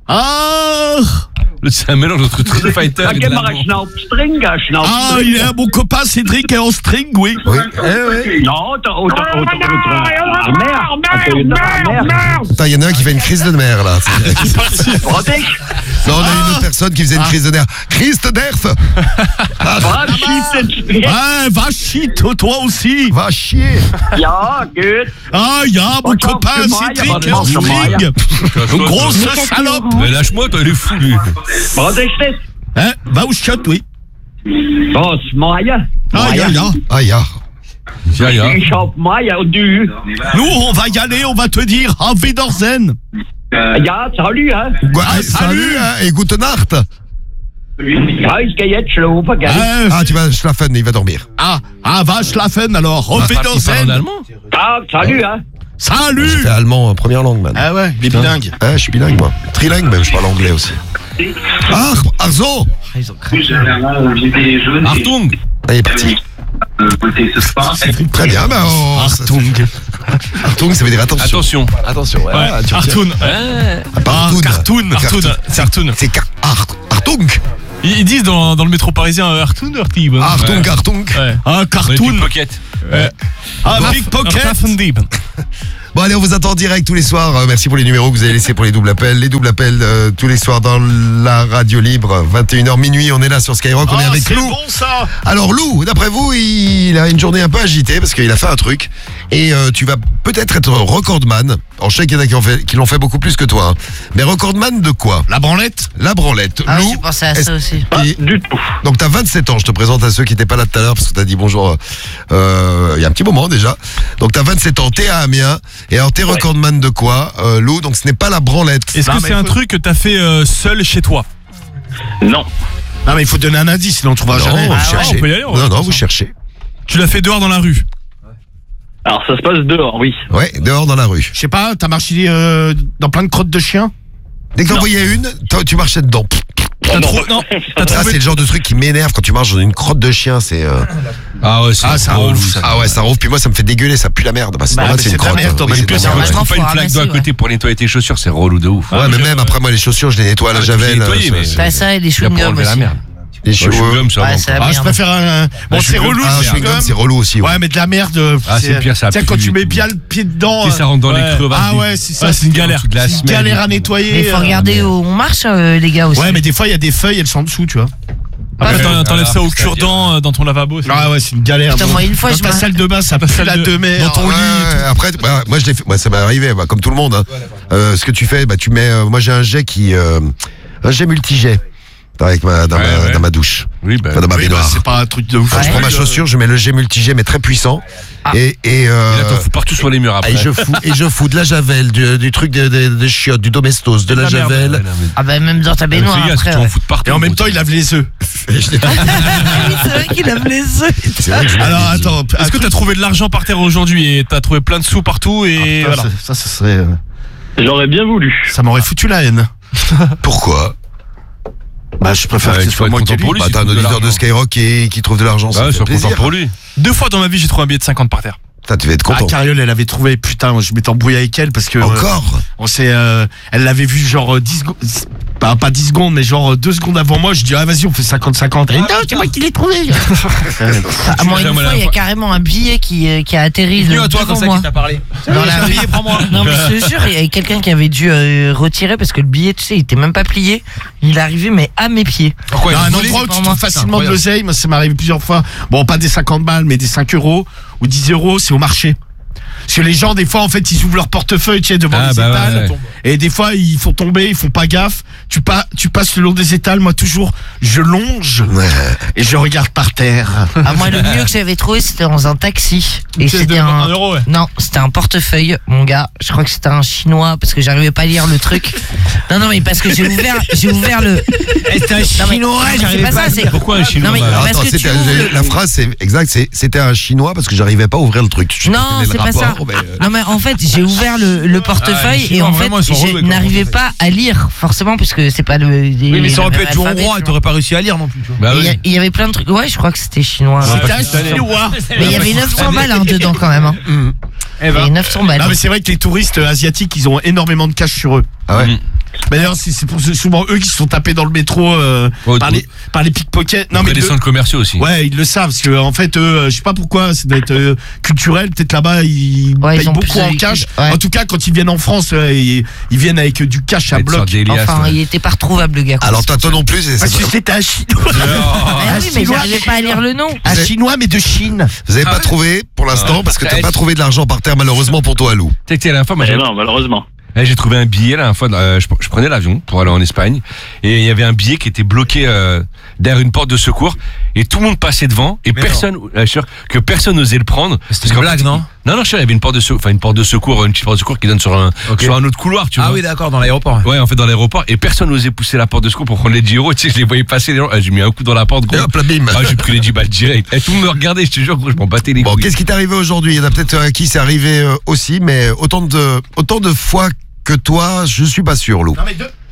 Ah. le- c'est un mélange entre Street Fighter Dan et de gehen wir la een schnaps drinken, schnaps Ah, il est à mon copain Cédric est en string, oui. Oui. Eh, ouais. Ja, de auto, auto, auto. Ah, merde, merde, merde. Putain, il y en a un qui fait une crise de nerfs là. Wat is? Non, on a une autre personne qui faisait une crise de nerfs. Crise de nerfs. Wat schiet het? Ouais, va chier, toi aussi. Va chier. Ja, gut. Ah, ya, mon Wat copain dank je, Cédric Maya, est en wat dank je, string. Une grosse Mais salope. Mais lâche-moi, toi, il est fou, lui. Wat is dit? Hein, va au chiottes, oui. Dat is Maya. Ah, ya, ya. Ah, ya. Ja, ja. Ich hab Maya und du. Nous, on va y aller, on va te dire Auf Wiedersehen. Ja, salut, hein. Ouais, Ah, salut, salut. hein, et gute Nacht. Ja, ich geh jetzt schlafen, gell. Euh, Ah, tu vas schlafen, il va dormir. ah, ah, va schlafen alors. Auf Il parle en Wiedersehen. allemand? Ja, salut, hein. J'ai Salut. fait allemand en première langue, man. Ah ouais, il est bilingue. Ah, je suis bilingue, moi. Trilingue, même, je parle anglais aussi. Ah, Arzo. Artung! Ah, il est parti. Très bien, bah, oh, Artung. Artung, ça veut dire attention. Attention. Attention, ouais. Ouais, Ah, tu retiens. Artung. Ah, pas Ah, Artung. cartoon. Artoun, Artoun, c'est Artoun. C'est Car- Ar- Artung. Ils ils disent dans, dans le métro parisien euh, Artoun, Artoun. Artung, Artung. Ouais. Ah, cartoon. Pocket. Ouais. Ah, Big Pocket. Bon allez, on vous attend en direct tous les soirs. Euh, merci pour les numéros que vous avez laissés pour les doubles appels. Les doubles appels euh, tous les soirs dans la radio libre. vingt et une heures minuit, on est là sur Skyrock, on est Ah, avec c'est Lou. bon ça. Alors Lou, d'après vous, il a une journée un peu agitée parce qu'il a fait un truc. Et euh, tu vas peut-être être recordman. Alors je sais qu'il y en a qui, ont fait, qui l'ont fait beaucoup plus que toi. Hein. Mais recordman de quoi? La branlette. La branlette. Ah, Lou, j'ai pensé à est-ce- ça aussi. Pas Et- du tout. Donc t'as vingt-sept ans, je te présente à ceux qui n'étaient pas là tout à l'heure parce que t'as dit bonjour euh, il y a un petit moment déjà. Donc t'as vingt-sept ans, t'es à Amiens, et alors t'es Ouais. recordman de quoi, euh, Lou? Donc ce n'est pas la branlette. Est-ce Non, que mais c'est un faut- truc que t'as fait euh, seul chez toi? Non. Non mais il faut donner un indice, sinon on trouvera Non, jamais. vous Ah ouais, cherchez. on peut y aller, on va non, faire non, ça. vous cherchez. Tu l'as fait dehors dans la rue? Alors ça se passe dehors, oui. Ouais, dehors dans la rue. Je sais pas, t'as marché euh, dans plein de crottes de chiens. Dès que t'en Non. voyais une, toi, tu marchais dedans. T'as trop- non, t'as Ça, trouvé- c'est le genre de truc qui m'énerve quand tu marches dans une crotte de chien. C'est. euh, Ah ouais, c'est Ah, ça relou, rouve, ça. Ah ouais, ça rouvre. Puis moi, ça me fait dégueuler. Ça pue la merde. Bah, c'est Bah, normal, mais c'est une c'est de la crotte. merde, hein. mais Oui, le pire, c'est c'est de la que Tu merde. trouves pas une faut flaque d'eau à ramasser, côté pour nettoyer tes chaussures, c'est relou de ouf. Ouais, mais même après, moi, les chaussures, je les nettoie à la Ah, tu les javel. nettoyais, euh, mais- ça- T'as ça et les C'est là pour chewing-gums enlever la aussi. merde. Les Ouais, cheveux. chewing-gum, ça Ouais, va c'est encore. la Ah, je merde. préfère un. Bon, Un c'est chewing-gum, relou, Ah, un le chewing-gum, chewing-gum. c'est relou aussi. ouais. Ouais, mais de la merde. Ah, c'est pire, ça Tu sais, pue quand tu et mets tout. bien le pied dedans. Tu sais, ça rentre dans les ouais. crevasses. Ah ouais, c'est ça. Ouais, c'est une galère. De la C'est une semelle galère et à tout. nettoyer. Mais il faut euh. regarder où on marche, euh, les gars aussi. Ouais, mais des fois, il y a des feuilles, elles sont en dessous, tu vois. Après, Ouais, t'en- voilà, t'enlèves ça au c'est-à-dire- cure-dent euh, dans ton lavabo. c'est- Ah ouais, c'est une galère. Putain, moi, une fois, dans je ta me- salle de bain, ça pue la salle de- demeure. dans ton Ouais, lit et ouais, après, bah, moi, je l'ai fait. Moi, ça m'est arrivé, bah, comme tout le monde. Hein. Euh, ce que tu fais, bah, tu mets. euh, moi, j'ai un jet qui, euh, un jet multijet avec ma, dans, Ouais, ma, ouais. dans ma douche. Oui, bah. Enfin, dans ma Oui, bah, baignoire. c'est pas un truc de ouf. Quand je Ouais. prends ma chaussure, je mets le jet multijet, mais très puissant. Ah. Et, et, euh, Et là, t'en fous partout sur les murs après. et je fous, et je fous de la javel, du, du truc de, de, de chiottes, du domestos, de la la merde. javel. Ah bah même dans ta Mais baignoire fais gaffe, après. tu en ouais. fous de partout. Et en même gros. temps, il lave les œufs. Oui, c'est vrai qu'il lave les œufs. C'est vrai que je mets Alors des- attends, Est-ce que t'as trouvé de l'argent par terre aujourd'hui et t'as trouvé plein de sous partout et Ah, voilà. putain, ça, ça, ça serait. euh, J'aurais bien voulu. Ça m'aurait foutu la haine. Pourquoi? Bah, je préfère Ouais, que tu ce soit vas être moi qui content pour lui. Bah, si t'as un tu trouves de auditeur de l'argent. Skyrock qui, qui trouve de l'argent, ça Ouais, me fait sois content plaisir. pour lui. Deux fois dans ma vie, j'ai trouvé un billet de cinquante par terre. Putain, tu vas être Ah, content. Cariole, elle avait trouvé, putain, je m'étais embrouillé avec elle parce que. euh, Encore? on s'est, euh, elle l'avait vu genre euh, dix secondes, pas, pas dix secondes, mais genre euh, deux secondes avant moi. Je dis, ah vas-y, on fait cinquante cinquante. Elle dit, non, c'est moi qui l'ai trouvé. Ah, moi, Putain, une moi, fois, la il y a fois- carrément un billet qui, euh, qui a atterri Venu à devant toi comme ça moi. qui t'a parlé. Dans la rue. prends-moi. Non mais je te jure, il y avait quelqu'un qui avait dû euh, retirer parce que le billet, tu sais, il était même pas plié. Il est arrivé mais à mes pieds. Pourquoi Dans il un a volé endroit où tu pour trouves moi. facilement de incroyable. l'oseille, moi ça m'est arrivé plusieurs fois. Bon, pas des cinquante balles, mais des cinq euros ou dix euros, c'est au marché. Parce que les gens, des fois, en fait, ils ouvrent leur portefeuille, tu sais, devant Ah, les bah étals. ouais, ouais. Et des fois, ils font tomber, ils font pas gaffe. Tu, pas, tu passes le long des étals, moi, toujours, je longe et je regarde par terre. Ah, moi, le mieux que j'avais trouvé, c'était dans un taxi. Et pièce c'était de un. un euro, ouais. Non, c'était un portefeuille, mon gars. Je crois que c'était un chinois parce que j'arrivais pas à lire le truc. Non, non, mais parce que j'ai ouvert, j'ai ouvert le. C'était un Non, mais- chinois, non, mais j'arrivais c'est pas pas ça, c'est. Pourquoi un chinois Non, mais bah, Alors, parce attends, que tu c'était- ouvres j'ai- le- la phrase c'est exact, c'est c'était un chinois parce que j'arrivais pas à ouvrir le truc. Je sais Non, quel est le c'est pas ça. rapport, mais, euh, Non mais en fait j'ai ouvert le, le portefeuille Ah, les et en Chinois, fait vraiment, ils sont relous je avec leur n'arrivais pas à lire forcément puisque c'est pas le. Oui, mais ça aurait pu le être du alphabet, hongrois, tu vois. t'aurais pas réussi à lire non plus. Tu vois. Bah Et Il y a- oui. il y avait plein de trucs. Ouais, je crois que c'était chinois. C'était un chinois. Mais il y avait neuf cents balles hein, dedans quand même. Hein. Eh Il y ben. avait neuf cents balles. Non, mais c'est vrai que les touristes euh, asiatiques, ils ont énormément de cash sur eux. Ah ouais. Mais d'ailleurs, c'est c'est pour souvent eux qui se sont tapés dans le métro euh, Oh, par, oh. les, par les pickpockets. Non, Après, mais les le- centres commerciaux aussi. ouais, ils le savent parce que en fait, eux, euh, je sais pas pourquoi, c'est d'être euh, culturel. Peut-être là-bas, ils Ouais, ils payent ont plus beaucoup de en liquide. cash. Ouais. En tout cas, quand ils viennent en France, euh, ils, ils viennent avec euh, du cash à Être bloc. sorte d'Elias, Enfin, ouais. il était pas retrouvable le gars. quoi. Alors toi, toi non plus, c'est- Parce que c'est- c'était un chinois. Ah oui, mais chinois. j'arrivais pas à lire le nom. Un chinois, mais de Chine. vous avez pas trouvé pour l'instant parce que t'as Ouais. pas trouvé de l'argent par terre malheureusement pour toi, Lou. Tu sais que la dernière fois, moi, Eh j'avais- non, malheureusement. Eh, j'ai trouvé un billet la dernière fois. euh, je, je prenais l'avion pour aller en Espagne et il y avait un billet qui était bloqué euh, derrière une porte de secours et tout le monde passait devant et Mais personne, euh, je suis sûr que personne n'osait le prendre. C'était Parce une qu'en blague, fait, non Non, non, je sais, il y avait une porte de secours, enfin une porte de secours, une petite porte de secours qui donne sur un Ok. sur un autre couloir, tu Ah vois. oui, d'accord, dans l'aéroport. Ouais, en fait, dans l'aéroport, et personne n'osait pousser la porte de secours pour prendre les dix euros. Tu sais, je les voyais passer, les gens. Ah, j'ai mis un coup dans la porte, Et gros. hop là, bim. Ah, j'ai pris les dix balles direct. Et tout le monde me regardait, je te jure, gros, je m'en battais les Bon, couilles. qu'est-ce qui t'est arrivé aujourd'hui? Il y en a peut-être à qui c'est arrivé euh, aussi, mais autant de autant de fois que toi, je suis pas sûr, Lou. Non, mais de-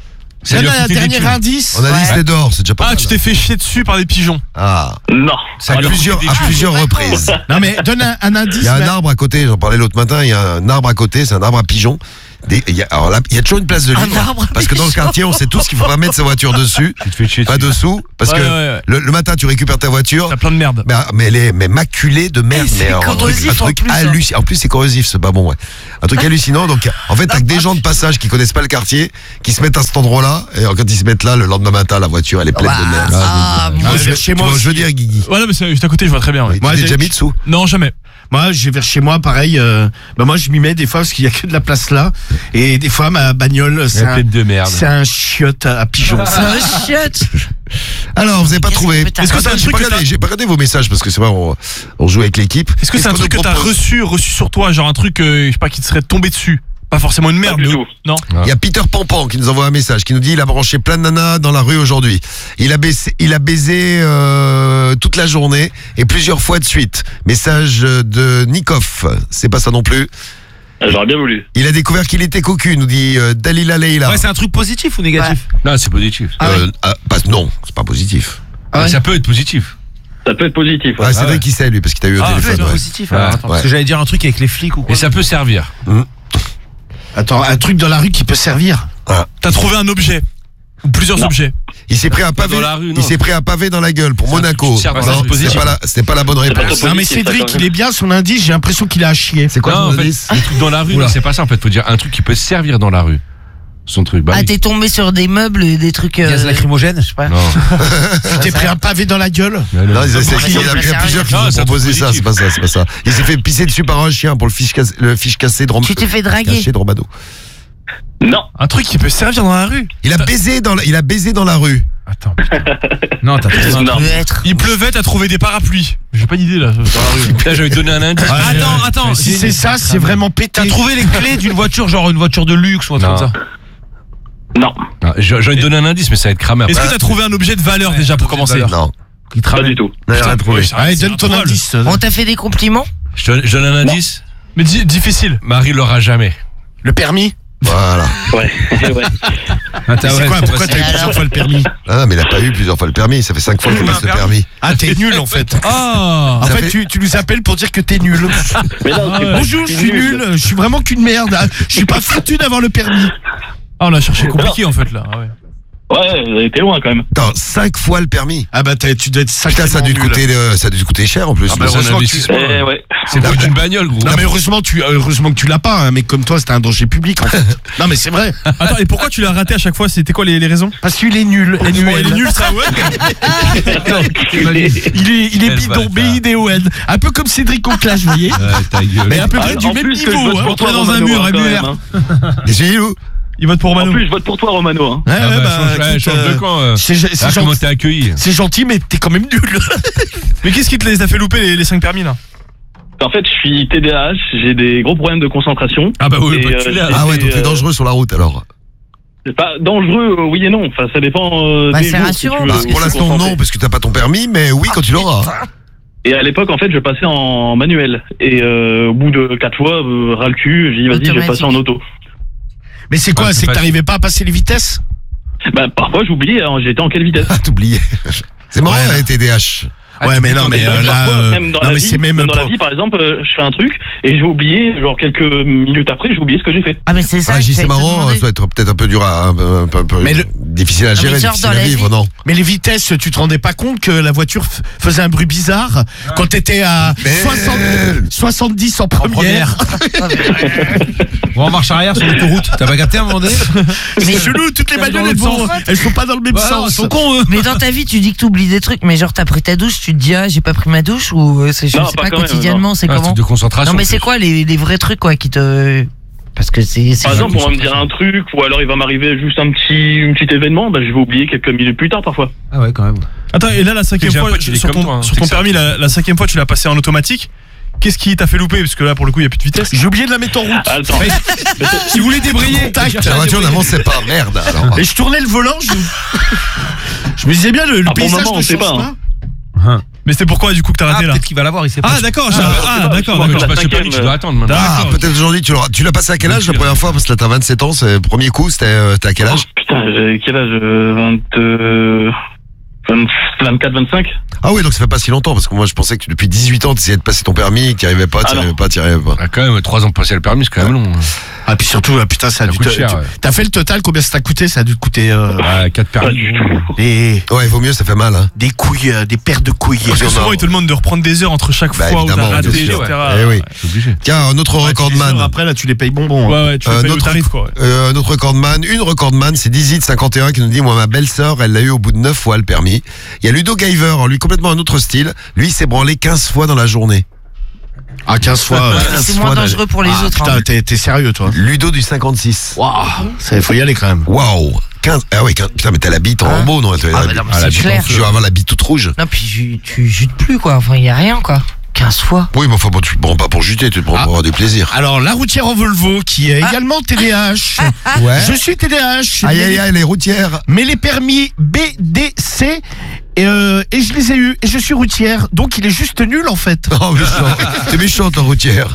Ça lui a Donne un coûté des dernier thunes. indice. On a dit Ouais. c'était dehors, c'est déjà pas Ah, mal. tu t'es fait chier dessus par des pigeons. Ah, Non. à Alors, plusieurs, à plusieurs reprises. Non mais donne un, un indice. Il y a un mais- arbre à côté, j'en parlais l'autre matin, il y a un arbre à côté, c'est un arbre à pigeons. Des- il y a, alors là, il y a toujours une place de Un libre. arbre à Parce que dans le pigeons. quartier, on sait tous qu'il faut pas mettre sa voiture dessus, Tu te fais chier pas dessus. dessous, parce Ouais, que ouais, ouais. Le, le matin, tu récupères ta voiture. T'as plein de merde. Mais, mais elle est mais maculée de merde. Et c'est mais alors, un truc, corrosif un truc en plus, hein. hallucinant. En plus, c'est corrosif, c'est pas bon, ouais. Un truc hallucinant. Donc, en fait, t'as que des gens de passage qui connaissent pas le quartier, qui se mettent à cet endroit-là. Et alors, quand ils se mettent là, le lendemain matin, la voiture, elle est pleine de merde. Ah, Tu moi, vois, je je, vais chez tu moi vois, je veux aussi. dire, Guigui. Voilà, mais c'est juste à côté, je vois très bien. ouais. Tu Moi, t'es j'ai- déjà mis dessous. Non, jamais. Moi, je vais vers chez moi, pareil. Euh, bah moi, je m'y mets des fois parce qu'il y a que de la place là. Et des fois, ma bagnole, c'est Elle est un, pleine de merde. c'est un chiotte à, à pigeon. c'est un chiotte. Alors, vous avez pas Qu'est-ce trouvé. que peut-être Est-ce que c'est un J'ai truc pas que regardé, t'as- j'ai pas regardé vos messages parce que c'est vrai, on, on joue avec l'équipe. Est-ce que c'est un Qu'est-ce truc qu'on que nous t'as propose reçu, reçu sur toi, genre un truc, euh, je sais pas, qui te serait tombé dessus? Pas forcément une merde, Pas du mais tout. non. Il y a Peter Pampan qui nous envoie un message, qui nous dit il a branché plein de nanas dans la rue aujourd'hui. Il a baisé, il a baisé euh, toute la journée et plusieurs fois de suite. Message de Nikov, c'est pas ça non plus. J'aurais bien voulu. Il a découvert qu'il était cocu, nous dit euh, Dalila Leila. Ouais, c'est un truc positif ou négatif? Non, c'est positif. Euh, ah, pas- non, c'est pas positif. Ah, ça peut être positif. Ça peut être positif. Ouais. Ah, c'est Ah vrai ouais. qu'il sait lui parce qu'il t'a eu au Ah, téléphone. c'est ouais. positif. Ouais. alors, attends, Ouais. Parce que j'allais dire un truc avec les flics ou quoi. Et ça peut servir. Attends, un truc dans la rue qui peut servir. T'as trouvé un objet. Ou plusieurs Non. objets. Il s'est pris un pavé. dans la rue, non. il s'est pris un pavé dans la gueule pour C'est un Monaco. truc qui sert à Non, ça, c'est c'est positif. pas la, c'est pas la bonne pas réponse. positif, Non mais ça, Cédric, quand il est bien son indice. J'ai l'impression qu'il a chié. C'est quoi Non, ton en fait, indice un truc dans la rue, Oula. non, c'est pas ça en fait. Faut dire un truc qui peut servir dans la rue. Son truc. Bah Ah, oui. t'es tombé sur des meubles, des trucs. euh, Gaz lacrymogène? Je sais pas. Non. Tu t'es pris un pavé dans la gueule. Non, non. Non, ils essaient- Après, il y en ça a peut bien servir. plusieurs qui Non, nous ont c'est un truc proposé ça, c'est positif. pas ça, c'est pas ça. Il s'est fait pisser dessus par un chien pour le fiche cassé, le fiche cassé de Rom- Tu t'es fait draguer. caché de Romano. Non. Un truc qui peut servir dans la rue. Il a baisé dans la, il a baisé dans la rue. Attends. Non, t'as trouvé un Non. Peut être. Il pleuvait, t'as trouvé des parapluies. J'ai pas d'idée là, dans la rue. Là, j'avais donné un indice. Ah, Attends, attends. Si c'est ça, c'est vraiment pété. T'as trouvé les clés d'une voiture, genre une voiture de luxe ou un truc Non. comme ça? Non. Ah, j'ai- J'aurais donné un indice, mais ça va être cramé. Est-ce après. que t'as trouvé un objet de valeur déjà pour commencer? Non. Qui Pas travaille. du tout. Non, il a rien trouvé. Ouais, Allez, c'est donne un ton troll. indice. On t'a fait des compliments? Je donne, je donne un indice. Mais di- difficile. Marie l'aura jamais. Le permis. Voilà. Ouais. ouais. Attends, C'est ouais, quoi? c'est Pourquoi pas- t'as eu plusieurs fois le permis? Ah, mais il a pas eu plusieurs fois le permis. Ça fait cinq fois qu'il passe le permis. Ah, t'es nul en fait. Ah. En Ça fait, fait- tu, tu nous appelles pour dire que t'es nul. Mais non, Ah c'est ouais. pas- Bonjour, je suis nul. Je suis vraiment qu'une merde. Ah, Je suis pas foutu d'avoir le permis. Ah, on a cherché compliqué en fait là. Ah ouais. Ouais, vous avez été loin quand même. Attends, cinq fois le permis. Ah bah t'as- tu dois être Putain, sacrément ça a dû te nul. coûter, euh, ça a dû te coûter cher en plus. Ah bah, C'est un heureusement que tu- investissement. Eh ouais. C'est le prix d'une bagnole, gros. Non mais heureusement tu heureusement que tu l'as pas. Un mec comme toi, c'était un danger public en fait. Non mais c'est vrai. Attends, et pourquoi tu l'as raté à chaque fois? C'était quoi les, les raisons? Parce qu'il est nul. Il N U est L. nul ça, ouais. Il est, il est Quel bidon, B bâtard. I D O N. Un peu comme Cédric Conclache, vous voyez. Ouais, ta gueule. Mais à peu Ah, près du en même plus que je niveau. vote Hein. pour toi, dans un Romano, mur, hein, quand M U R. même, hein. Et c'est où Il vote pour En Mano. plus, je vote pour toi, Romano. Hein. Ouais, Ah ouais, bah, bah, change, ouais, écoute, change de euh, camp. euh. C'est c'est Ah, comment gentil, t'es accueilli? c'est gentil, mais t'es quand même nul. Mais qu'est-ce qui te les a fait louper les, les cinq permis là? En fait, je suis T D A H, j'ai des gros problèmes de concentration. Ah bah oui, Et, bah, tu euh, l'as. Ah ouais, Et, donc t'es euh, dangereux sur la route alors. C'est pas dangereux, euh, oui et non. Enfin, ça dépend. Euh, Bah, des c'est jours, rassurant, si tu veux Bah, parce que pour c'est l'instant concentrer. non, parce que t'as pas ton permis, mais oui quand tu l'auras. Et à l'époque, en fait, je passais en manuel. Et euh, au bout de quatre fois, euh, ras le cul, j'ai dit vas-y, je vais passer en auto. Mais c'est quoi? Ouais, c'est C'est que facile. t'arrivais pas à passer les vitesses? Bah, parfois, j'oubliais, hein, j'étais en quelle vitesse. Ah, t'oubliais. C'est marrant, Ouais. la T D A H. Ouais, mais non, mais euh, là, Parfois, euh, même dans, non la, mais vie, c'est même même dans pas- la vie, par exemple, euh, je fais un truc et j'ai oublié, genre quelques minutes après, j'ai oublié ce que j'ai fait. Ah, mais c'est ça. Ah, que j'ai c'est j'allais te marrant, demander. ça doit être peut-être un peu dur à, un peu, un peu- un peu Mais le- difficile à mais gérer, genre difficile dans à la vivre, vie. non? Mais les vitesses, tu te rendais pas compte que la voiture f- faisait un bruit bizarre quand t'étais à Mais- soixante, soixante-dix en première. Bon, en marche arrière sur l'autoroute. T'as pas capté à un moment donné? C'est chelou, toutes les Dans bagnoles le elles, vont- sens. elles sont pas dans le même Bah non, ils sens. sont cons, eux. Mais dans ta vie, tu dis que t'oublies des trucs, mais genre t'as pris ta douche, tu te dis ah j'ai pas pris ma douche ou euh, c'est je Non, sais pas pas quand même, quotidiennement, c'est Ah, comment? truc de concentration. Non mais c'est quoi les, les vrais trucs quoi qui te parce que c'est c'est Par exemple, on va me dire un truc, ou alors il va m'arriver juste un petit, un petit événement, bah, je vais oublier quelques minutes plus tard parfois. Ah ouais, quand même. Attends, et là la cinquième J'ai un fois pote, il est sur comme ton, toi, hein. sur C'est ton que ça. permis, la, la cinquième fois tu l'as passé en automatique. Qu'est-ce qui t'a fait louper? Parce que là pour le coup il y a plus de vitesse. J'ai oublié de la mettre en route. Attends. Si vous voulez débrayer, contact. La voiture n'avançait pas, merde. Alors. Et je tournais le volant, je, je me disais bien le, le Ah, pour le paysage moment, ne on sait change pas, pas. hein. Mais c'était pourquoi du coup que t'as raté Ah, là peut-être qu'il va l'avoir, il sait pas. Ah d'accord, j'ai- Ah, ah c'est pas- d'accord, c'est d'accord. pas- Tu passes le permis, tu dois attendre maintenant. Ah, D'accord. peut-être aujourd'hui, tu l'auras. Tu l'as passé à quel âge la première fois? Parce que là, t'as vingt-sept ans, c'est le premier coup, c'était euh, t'as quel âge? Oh, putain, j'ai quel âge euh, vingt, euh, vingt, vingt-quatre, vingt-cinq. Ah oui, donc ça fait pas si longtemps, parce que moi je pensais que tu- depuis dix-huit ans, tu essayais de passer ton permis, que tu n'y arrivais pas, tu Ah n'y non. arrivais pas, tu n'y arrivais pas. Ah, quand même, trois ans pour passer le permis, c'est quand même long. Ah, puis surtout, ah, putain, ça a Ça dû coûte te- cher, tu- ouais. T'as fait le total, combien ça t'a coûté? Ça a dû te coûter euh, Ah, quatre Pas permis. du tout. des, Ouais, il vaut mieux, ça fait mal. Hein. des couilles, euh, des paires de couilles. Parce que souvent ils te demandent de reprendre des heures entre chaque Bah, fois où t'as évidemment, raté, bien et sûr, cetera. Eh oui. C'est obligé. Tiens, un autre Ouais, tu les recordman. heures après, là, tu les payes bonbons. Ouais, hein. ouais, tu Euh, le payes au notre- tarif quoi. ouais. Euh, notre recordman, une recordman, c'est Dizzy de cinquante et un qui nous dit, moi, ma belle-sœur, elle l'a eu au bout de neuf fois le permis. Il y a Ludo Giver, lui, complètement un autre style. Lui, il s'est branlé quinze fois dans la journée. Ah, quinze fois. ouais. C'est fois moins dans- dangereux pour les Ah, autres. putain, hein. t'es, t'es sérieux, toi. Ludo du cinquante-six. Waouh, ça, faut y aller quand même. Waouh. quinze. Ah oui, quinze. Putain, mais t'as la bite en Hein beau, non? T'as la Ah, mais bite- non, mais ah, la c'est bite en clair. feu. Je vais avoir la bite toute rouge. Non, puis tu, tu jutes plus, quoi. Enfin, il y a rien, quoi. quinze fois. Oui, mais enfin, bon, tu te prends pas pour juter, tu te prends Ah. pour avoir du plaisir. Alors, la routière en Volvo, qui est également T D A H. Ouais. Je suis T D A H. Aïe, aïe, aïe, les routières. Mais les permis B, D, C, et, euh, et je les ai eus. Et je suis routière. Donc, il est juste nul, en fait. Oh, méchant. T'es méchante, en routière.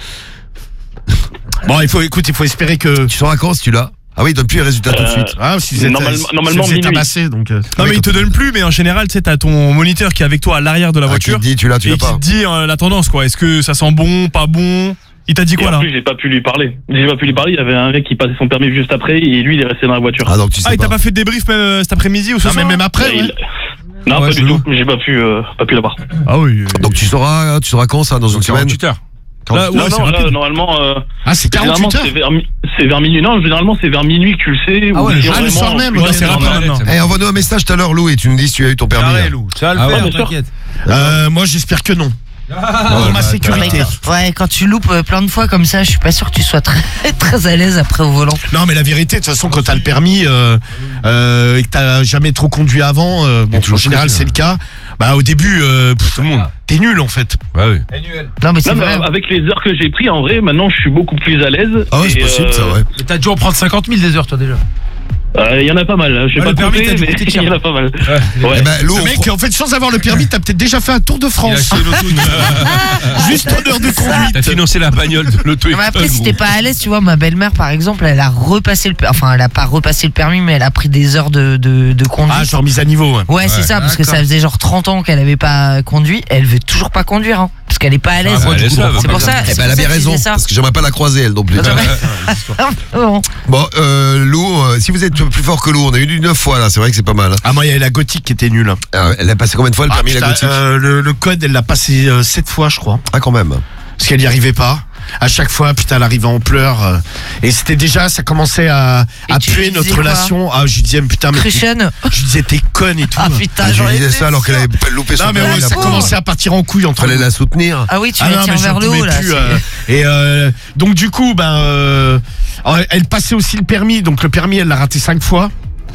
Bon, il faut, écoute, il faut espérer que. Tu sauras quand, si tu l'as? Ah oui, il donne plus les résultats tout de suite. Ah, si vous êtes, Normalement- si normalement, vous êtes minuit. tabassé, donc. euh, Non oui, mais il te quand- donne plus, mais en général, tu sais, t'as ton moniteur qui est avec toi à l'arrière de la Ah, qui voiture te dit, tu l'as, tu et l'as qui pas. te dit euh, la tendance quoi. Est-ce que ça sent bon, pas bon? Il t'a dit Et quoi en là? plus, j'ai pas pu lui parler. J'ai pas pu lui parler. Il y avait un mec qui passait son permis juste après et lui, il est resté dans la voiture. Ah, donc tu sais Ah, il t'a pas. pas fait de débrief même euh, cet après-midi ou ce Non, mais soir? même après, Et ouais. il- Non, Ouais, pas du chelou. tout. J'ai pas pu, euh, pas pu l'avoir. Ah oui. Donc tu sauras, tu sauras quand, ça, dans une Donc, c'est semaine? quarante-huit heures. Là, ouais, non, c'est non, là, rapide. normalement, euh, Ah, c'est généralement, quarante-huit c'est heures. vers, mi- c'est vers minuit. Non, généralement, c'est vers minuit que tu le sais. Ah ou ouais, si le- ah, le vraiment- soir même, Ouais, ouais, c'est c'est rapide normal. maintenant. Eh, envoie-nous un message tout à l'heure, Lou, et tu nous dis si tu as eu ton permis. Carré, hein. Lou. Ça va Ah le ouais, faire, bien sûr. t'inquiète. Euh, moi, j'espère que non. Pour ma sécurité. Ouais, quand tu loupes euh, plein de fois comme ça, je suis pas sûr que tu sois très, très à l'aise après au volant. Non, mais la vérité, de toute façon, quand t'as le permis euh, euh, et que t'as jamais trop conduit avant, euh, bon, en toujours général, stressé, c'est le cas. Bah, au début, euh, pff, Tout le monde. t'es nul en fait. Ouais, oui. Non, mais c'est Non, mais vrai. avec les heures que j'ai pris, en vrai, maintenant, je suis beaucoup plus à l'aise. Ah ouais, c'est Et, possible, euh, ça, ouais. Mais t'as dû en prendre cinquante mille des heures, toi, déjà. euh, Il y en a pas mal. Je sais Ouais, pas le permis, compter, t'as dû mais coûter il cher. y en a pas mal. Eh Ouais. ben, Lou, Le on mec, en fait, sans avoir le permis, t'as peut-être déjà fait un tour de Il a France. acheté l'auto. Juste en heure de T'as conduite. financé la bagnole de l'auto. Non, mais après, si t'es pas à l'aise, tu vois, ma belle-mère, par exemple, elle a repassé le permis. Enfin, elle a pas repassé le permis, mais elle a pris des heures de, de, de conduite. Ah, genre mise à niveau. Ouais. Ouais, c'est ça, parce que ça d'accord. faisait genre trente ans qu'elle avait pas conduit. Elle veut toujours pas conduire, hein, parce qu'elle est pas à l'aise. Ah, bah, elle est ça, c'est pour ça. Eh c'est ben, elle a pour bien ça que je raison, disais ça. parce que j'aimerais pas la croiser, elle non plus. Bon. Bon, euh, Lou, euh, si vous êtes plus fort que Lou, on a eu du neuf fois là, c'est vrai que c'est pas mal. Hein. Ah, moi, il y avait la gothique qui était nulle. Ah, elle a passé combien de fois le Ah, permis, putain, la gothique? euh, le, le code, elle l'a passé euh, sept fois, je crois. Ah, quand même. Parce qu'elle y arrivait pas. À chaque fois, putain, elle arrivait en pleurs. euh, Et c'était déjà, ça commençait à, Et à tu puer lui notre disais quoi relation. Ah, je lui disais, putain, mais. t'es- Christian. Je lui disais, t'es conne et tout. Ah putain, Je j'en lui disais étais ça alors qu'elle sûre. avait pas loupé son Non, mais permis. ouais, la ça pauvre. commençait à partir en couille entre Fallait nous. la soutenir. Ah oui, tu Ah la non, tiens mais vers j'en le haut pouvais là. plus, c'est- euh, et euh, donc du coup, ben, euh, elle passait aussi le permis. Donc le permis, elle l'a raté cinq fois.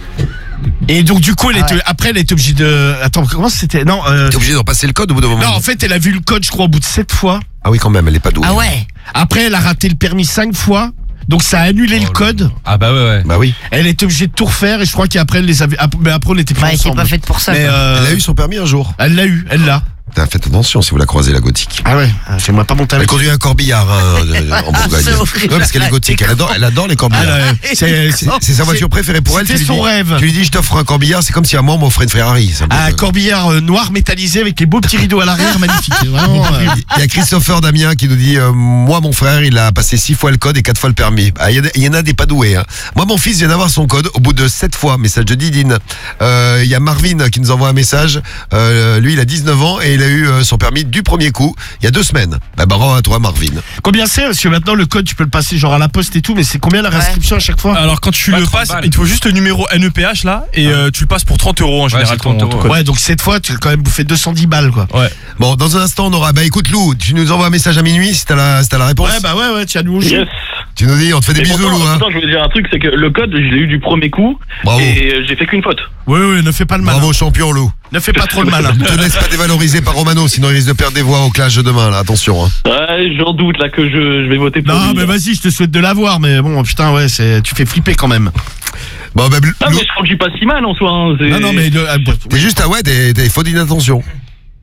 Et donc du coup, elle Ah était, ouais. après, elle était obligée de. Attends, comment c'était? Non, euh, T'es obligé d'en passer le code au bout d'un moment. non, en fait, elle a vu le code, je crois, au bout de sept fois. Ah oui, quand même, elle est pas douée. Ah ouais. Après, elle a raté le permis cinq fois. Donc ça a annulé le code. Ah bah ouais, ouais. Bah oui. Elle était obligée de tout refaire et je crois qu'après elle les avait. ap- Mais après on était plus Bah, elle était ensemble. pas faite pour ça. Mais quoi. euh, Elle a eu son permis un jour. elle l'a eu, elle l'a. Putain, faites attention si vous la croisez, la gothique. Ah ouais, j'aimerais pas monter Elle avec. conduit un corbillard hein, de- en Bourgogne. c'est horrible. Ouais, parce qu'elle est gothique, elle adore, elle adore les Ah, corbillards. là, c'est C'est c'est sa voiture préférée pour elle. tu C'était lui son dis- rêve. Tu lui dis, je t'offre un corbillard, c'est comme si à moi on m'offrait une Ferrari. Ça me- Un corbillard euh, noir métallisé avec les beaux petits rideaux à l'arrière, magnifique. Vraiment, euh, Il y a Christopher Damien qui nous dit euh, moi mon frère il a passé six fois le code et quatre fois le permis. Ah, Il y, a des- il y en a des pas doués. Hein. Moi mon fils vient d'avoir son code au bout de sept fois. Message de Didine. Euh, Il y a Marvin qui nous envoie un message. Euh, lui il a dix-neuf ans et il a eu euh, son permis du premier coup il y a deux semaines. Bah bravo à toi Marvin. Combien c'est? Parce que maintenant le code tu peux le passer genre à la poste et tout, mais c'est combien la réinscription à chaque fois? Alors quand tu Pas le trente passes, balles. il te faut juste le numéro N E P H là et euh, tu le passes pour trente euros en général. c'est trente ton- euros, ton ouais. code. Ouais, donc cette fois tu as quand même bouffé deux cent dix balles quoi. Ouais. Bon dans un instant on aura. Bah écoute Lou, tu nous envoies un message à minuit si t'as la, si t'as la réponse. Ouais, bah ouais, ouais, tiens nous aussi. Yes. Tu nous dis on te fait des Et bisous pourtant, Lou. Hein. pourtant, je voulais dire un truc, c'est que le code, je l'ai eu du premier coup. Bravo. Et euh, j'ai fait qu'une faute. Oui, oui, ne fais pas le malin. Bravo champion Lou. Ne fais pas trop le malin. Ne te laisse pas dévaloriser par Romano sinon il risque de perdre des voix au clash de demain là. Attention. Hein. Ouais, j'en doute là que je, je vais voter pour Non, lui. mais vas-y, je te souhaite de l'avoir, mais bon, putain, ouais, c'est, tu fais flipper quand même. Bon bah Ah, Lou, mais je conduis pas si mal en soi. Hein, c'est- Non, non, mais. de- ah, bon, t'es juste à ouais, t'es t'es faux d'inattention. Ouais,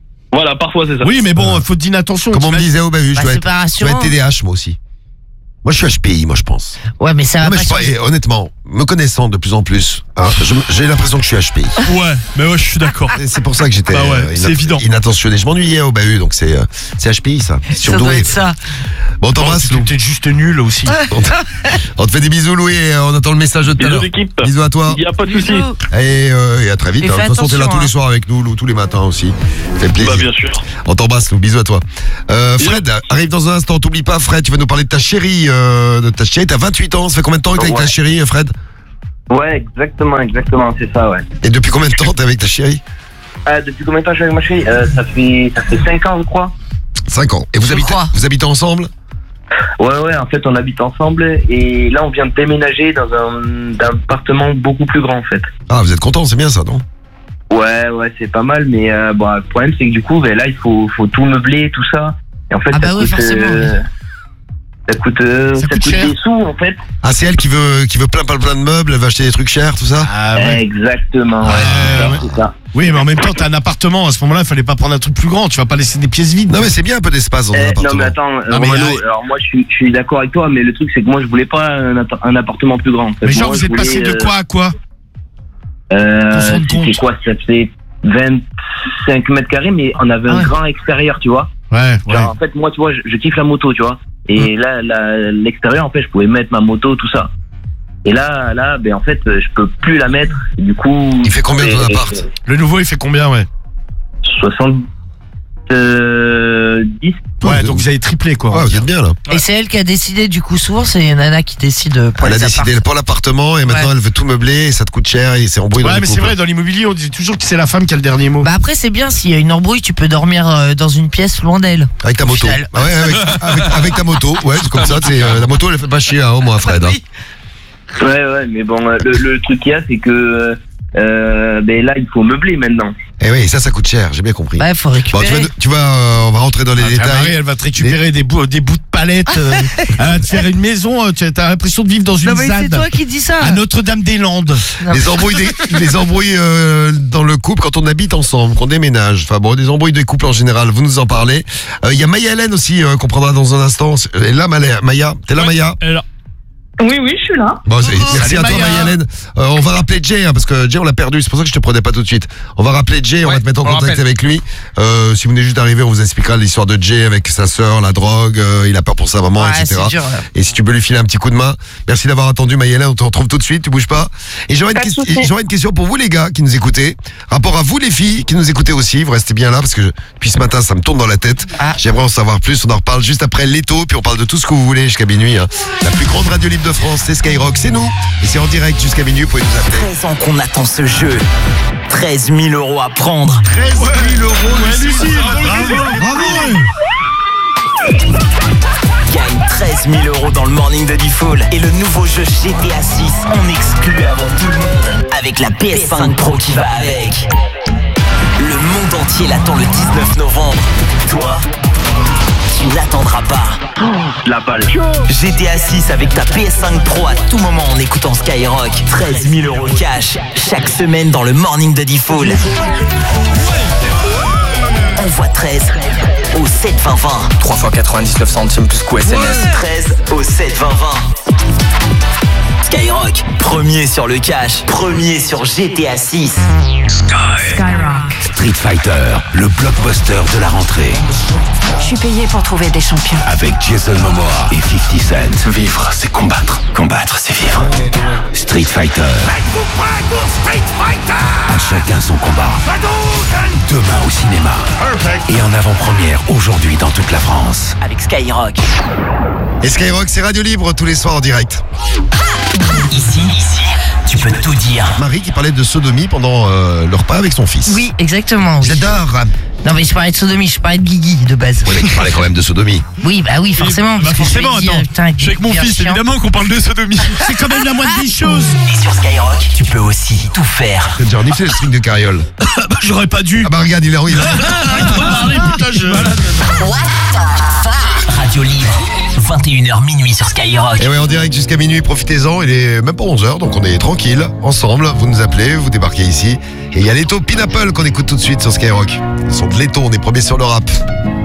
Voilà, parfois c'est ça. Oui, mais bon, faut te dire attention. Comme on me disait, oh bah oui, je Bah, dois c'est être, pas je dois être rassurant. T D A H moi aussi. Moi, je suis H P I, moi, je pense. Ouais, mais ça va Non, mais pas je sais pas, changer. et honnêtement, me connaissant de plus en plus, hein, je- j'ai l'impression que je suis H P I. Ouais, mais ouais, je suis d'accord. Et c'est pour ça que j'étais Bah ouais, euh, c'est évident. inattentionné. Je m'ennuyais au bahut, donc c'est euh, c'est H P I, ça. Ça doit Surdoué. être ça. Bon, on t'embrasse, Lou. T'es juste nul aussi. On te- on te fait des bisous, Louis, et on attend le message de tout à Bisous l'heure. l'équipe. Bisous à toi. Il n'y a pas de souci. Bisous. Et, euh, et à très vite. Et hein. De fais toute façon, t'es là attention, tous les hein. soirs avec nous, Lou, tous les matins aussi. Ça fait plaisir. Bah bien sûr. On t'embrasse, Lou. Bisous à toi. Euh, Fred, arrive dans un instant. T'oublies pas, Fred, tu vas nous parler de ta chérie. Euh, de ta chérie. T'as vingt-huit ans. Ça fait combien de temps que t'es avec Ouais. ta chérie, Fred? Ouais, exactement, exactement, c'est ça, ouais. Et depuis combien de temps t'es avec ta chérie? Euh, depuis combien de temps je suis avec ma chérie euh, Ça fait ça fait cinq ans, je crois. cinq ans. Et vous Je habitez, crois. vous habitez ensemble? Ouais, ouais, en fait, on habite ensemble et là, on vient de déménager dans un, un appartement beaucoup plus grand, en fait. Ah, vous êtes content, c'est bien ça, non? Ouais, ouais, c'est pas mal, mais euh, bon, le problème, c'est que du coup, ben, là, il faut, faut tout meubler, tout ça. Et en fait, Ah ça, bah oui, coûte, forcément, euh, ça coûte, euh, Ça ça coûte coûte cher. des sous, en fait. Ah, c'est elle qui veut, qui veut plein, plein, plein de meubles, elle va acheter des trucs chers, tout ça? Ah ouais. Exactement, ouais, c'est ça, ouais. c'est ça. Oui, mais en même temps, t'as un appartement. À ce moment-là, il fallait pas prendre un truc plus grand. Tu vas pas laisser des pièces vides. Non, mais c'est bien un peu d'espace dans un Eh, non appartement. mais attends, euh, Non, mais Romano, y a- alors moi je suis, je suis d'accord avec toi, mais le truc c'est que moi je voulais pas un, atta- un appartement plus grand. en fait. Mais genre, Moi, vous je êtes passé voulais, de quoi à quoi euh, Pour se rendre C'était compte. quoi? Ça faisait vingt-cinq mètres carrés, mais on avait Ah un ouais. grand extérieur, tu vois. Ouais, Genre, ouais. en fait, moi, tu vois, je, je kiffe la moto, tu vois. Et là, là, l'extérieur, en fait, je pouvais mettre ma moto, tout ça. Et là, là, ben en fait, je peux plus la mettre. Et du coup. Il fait combien ton euh, appart? Le nouveau, il fait combien, ouais soixante-dix. Ouais, donc vous avez triplé, quoi. Ouais, vous êtes bien là. Et c'est elle qui a décidé, du coup, souvent c'est Nana qui décide pour Elle a les décidé apparts. pour l'appartement et maintenant Ouais. elle veut tout meubler et ça te coûte cher et c'est embrouillé dans Ouais, le mais c'est couple. vrai, dans l'immobilier, on dit toujours que c'est la femme qui a le dernier mot. Bah après c'est bien, s'il y a une embrouille, tu peux dormir euh, dans une pièce loin d'elle. Avec ta Au moto. final. Ah ouais, avec, avec, avec ta moto. Ouais, c'est comme ça. C'est, euh, la moto, elle fait pas chier, hein, au moins, Fred. Hein. Oui. Ouais, ouais, mais bon, euh, le, le truc qu'il y a, c'est que euh, ben là, il faut meubler maintenant. Et oui, ça, ça coûte cher. J'ai bien compris. Bah faut Bon, récupérer. tu vas, tu vas, euh, on va rentrer dans les Ah, ta détails. Marie, elle va te récupérer des, bouts, des bouts de palette. euh, elle va te faire une maison. euh, Tu as l'impression de vivre dans une Non mais c'est ZAD. toi qui dis ça. À Notre-Dame-des-Landes. Non, Les embrouilles, des- les embrouilles euh, dans le couple quand on habite ensemble, qu'on déménage. Enfin bon, des embrouilles des couples en général. Vous nous en parlez. Il y a Maya Hélène aussi euh, qu'on prendra dans un instant. Et là, Maya, Maya, t'es là, Maya? Elle est là. Oui, oui, je suis là. Bon, c'est- merci Salut, à toi, Maya. Maya Hélène. Euh, on va rappeler Jay, hein, parce que Jay, on l'a perdu. C'est pour ça que je te prenais pas tout de suite. On va rappeler Jay, on Ouais, va te mettre en on le contact rappelle. avec lui. Euh, si vous venez juste d'arriver, on vous expliquera l'histoire de Jay avec sa sœur, la drogue. euh, il a peur pour sa maman, Ouais, et cetera. c'est dur, là. Et si tu peux lui filer un petit coup de main. Merci d'avoir attendu, Maya Hélène. On te retrouve tout de suite. Tu bouges pas. Et j'aurais une, Pas de question- souci. j'aurais une question pour vous, les gars, qui nous écoutez. Rapport à vous, les filles, qui nous écoutez aussi. Vous restez bien là, parce que je- depuis ce matin, ça me tourne dans la tête. Ah. J'aimerais en savoir plus. On en reparle juste après Leto, puis on parle de tout ce que vous voulez jusqu'à minuit. Hein. La plus grande radio libre de France, c'est Skyrock, c'est nous. Et c'est en direct jusqu'à minuit, vous pouvez nous appeler. treize ans qu'on attend ce jeu. treize mille euros à prendre. treize mille euros, Lucie, bravo. Gagne treize mille euros dans le morning de Diffoul. Et le nouveau jeu G T A six en exclut avant tout le monde. Avec la P S cinq Pro qui va avec. Le monde entier l'attend le dix-neuf novembre. Toi, tu l'attendras pas. La balle. G T A six avec ta P S cinq Pro à tout moment en écoutant Skyrock. treize mille euros cash chaque semaine dans le morning de Diffoul. Envoie treize au sept vingt vingt. trois fois quatre-vingt-dix-neuf centimes plus coût S M S. treize au sept vingt vingt. Skyrock, premier sur le cash, premier sur G T A six. Street Fighter, le blockbuster de la rentrée. Je suis payé pour trouver des champions. Avec Jason Momoa et cinquante Cent. Vivre, c'est combattre. Combattre, c'est vivre. Street Fighter. À chacun son combat. Demain au cinéma. Et en avant-première aujourd'hui dans toute la France. Avec Skyrock. Et Skyrock, c'est Radio Libre tous les soirs en direct. Ici, ici, tu peux tout dire. Marie qui parlait de sodomie pendant euh, le repas avec son fils. Oui, exactement. Oui. J'adore. Non mais je parlais de sodomie, je parlais de Guigui de base. Ouais, mais tu parlais quand même de sodomie. Oui, bah oui, forcément. Bah parce que je forcément, lui ai dit, attends. euh, putain, Je suis avec mon Guigui, fils, un chien. évidemment qu'on parle de sodomie. C'est quand même la moindre des choses. Et sur Skyrock, tu peux aussi tout faire. T'as déjà reniflé le string de carriole. J'aurais pas dû. Ah bah regarde, il est il a- Putain, je... Radio Libre, vingt et une heures minuit sur Skyrock. Et ouais, en direct jusqu'à minuit, profitez-en. Il est même pas onze heures, donc on est tranquille, ensemble. Vous nous appelez, vous débarquez ici. Et il y a Leto Pineapple qu'on écoute tout de suite sur Skyrock. Ils sont de Leto, on est premiers sur le rap.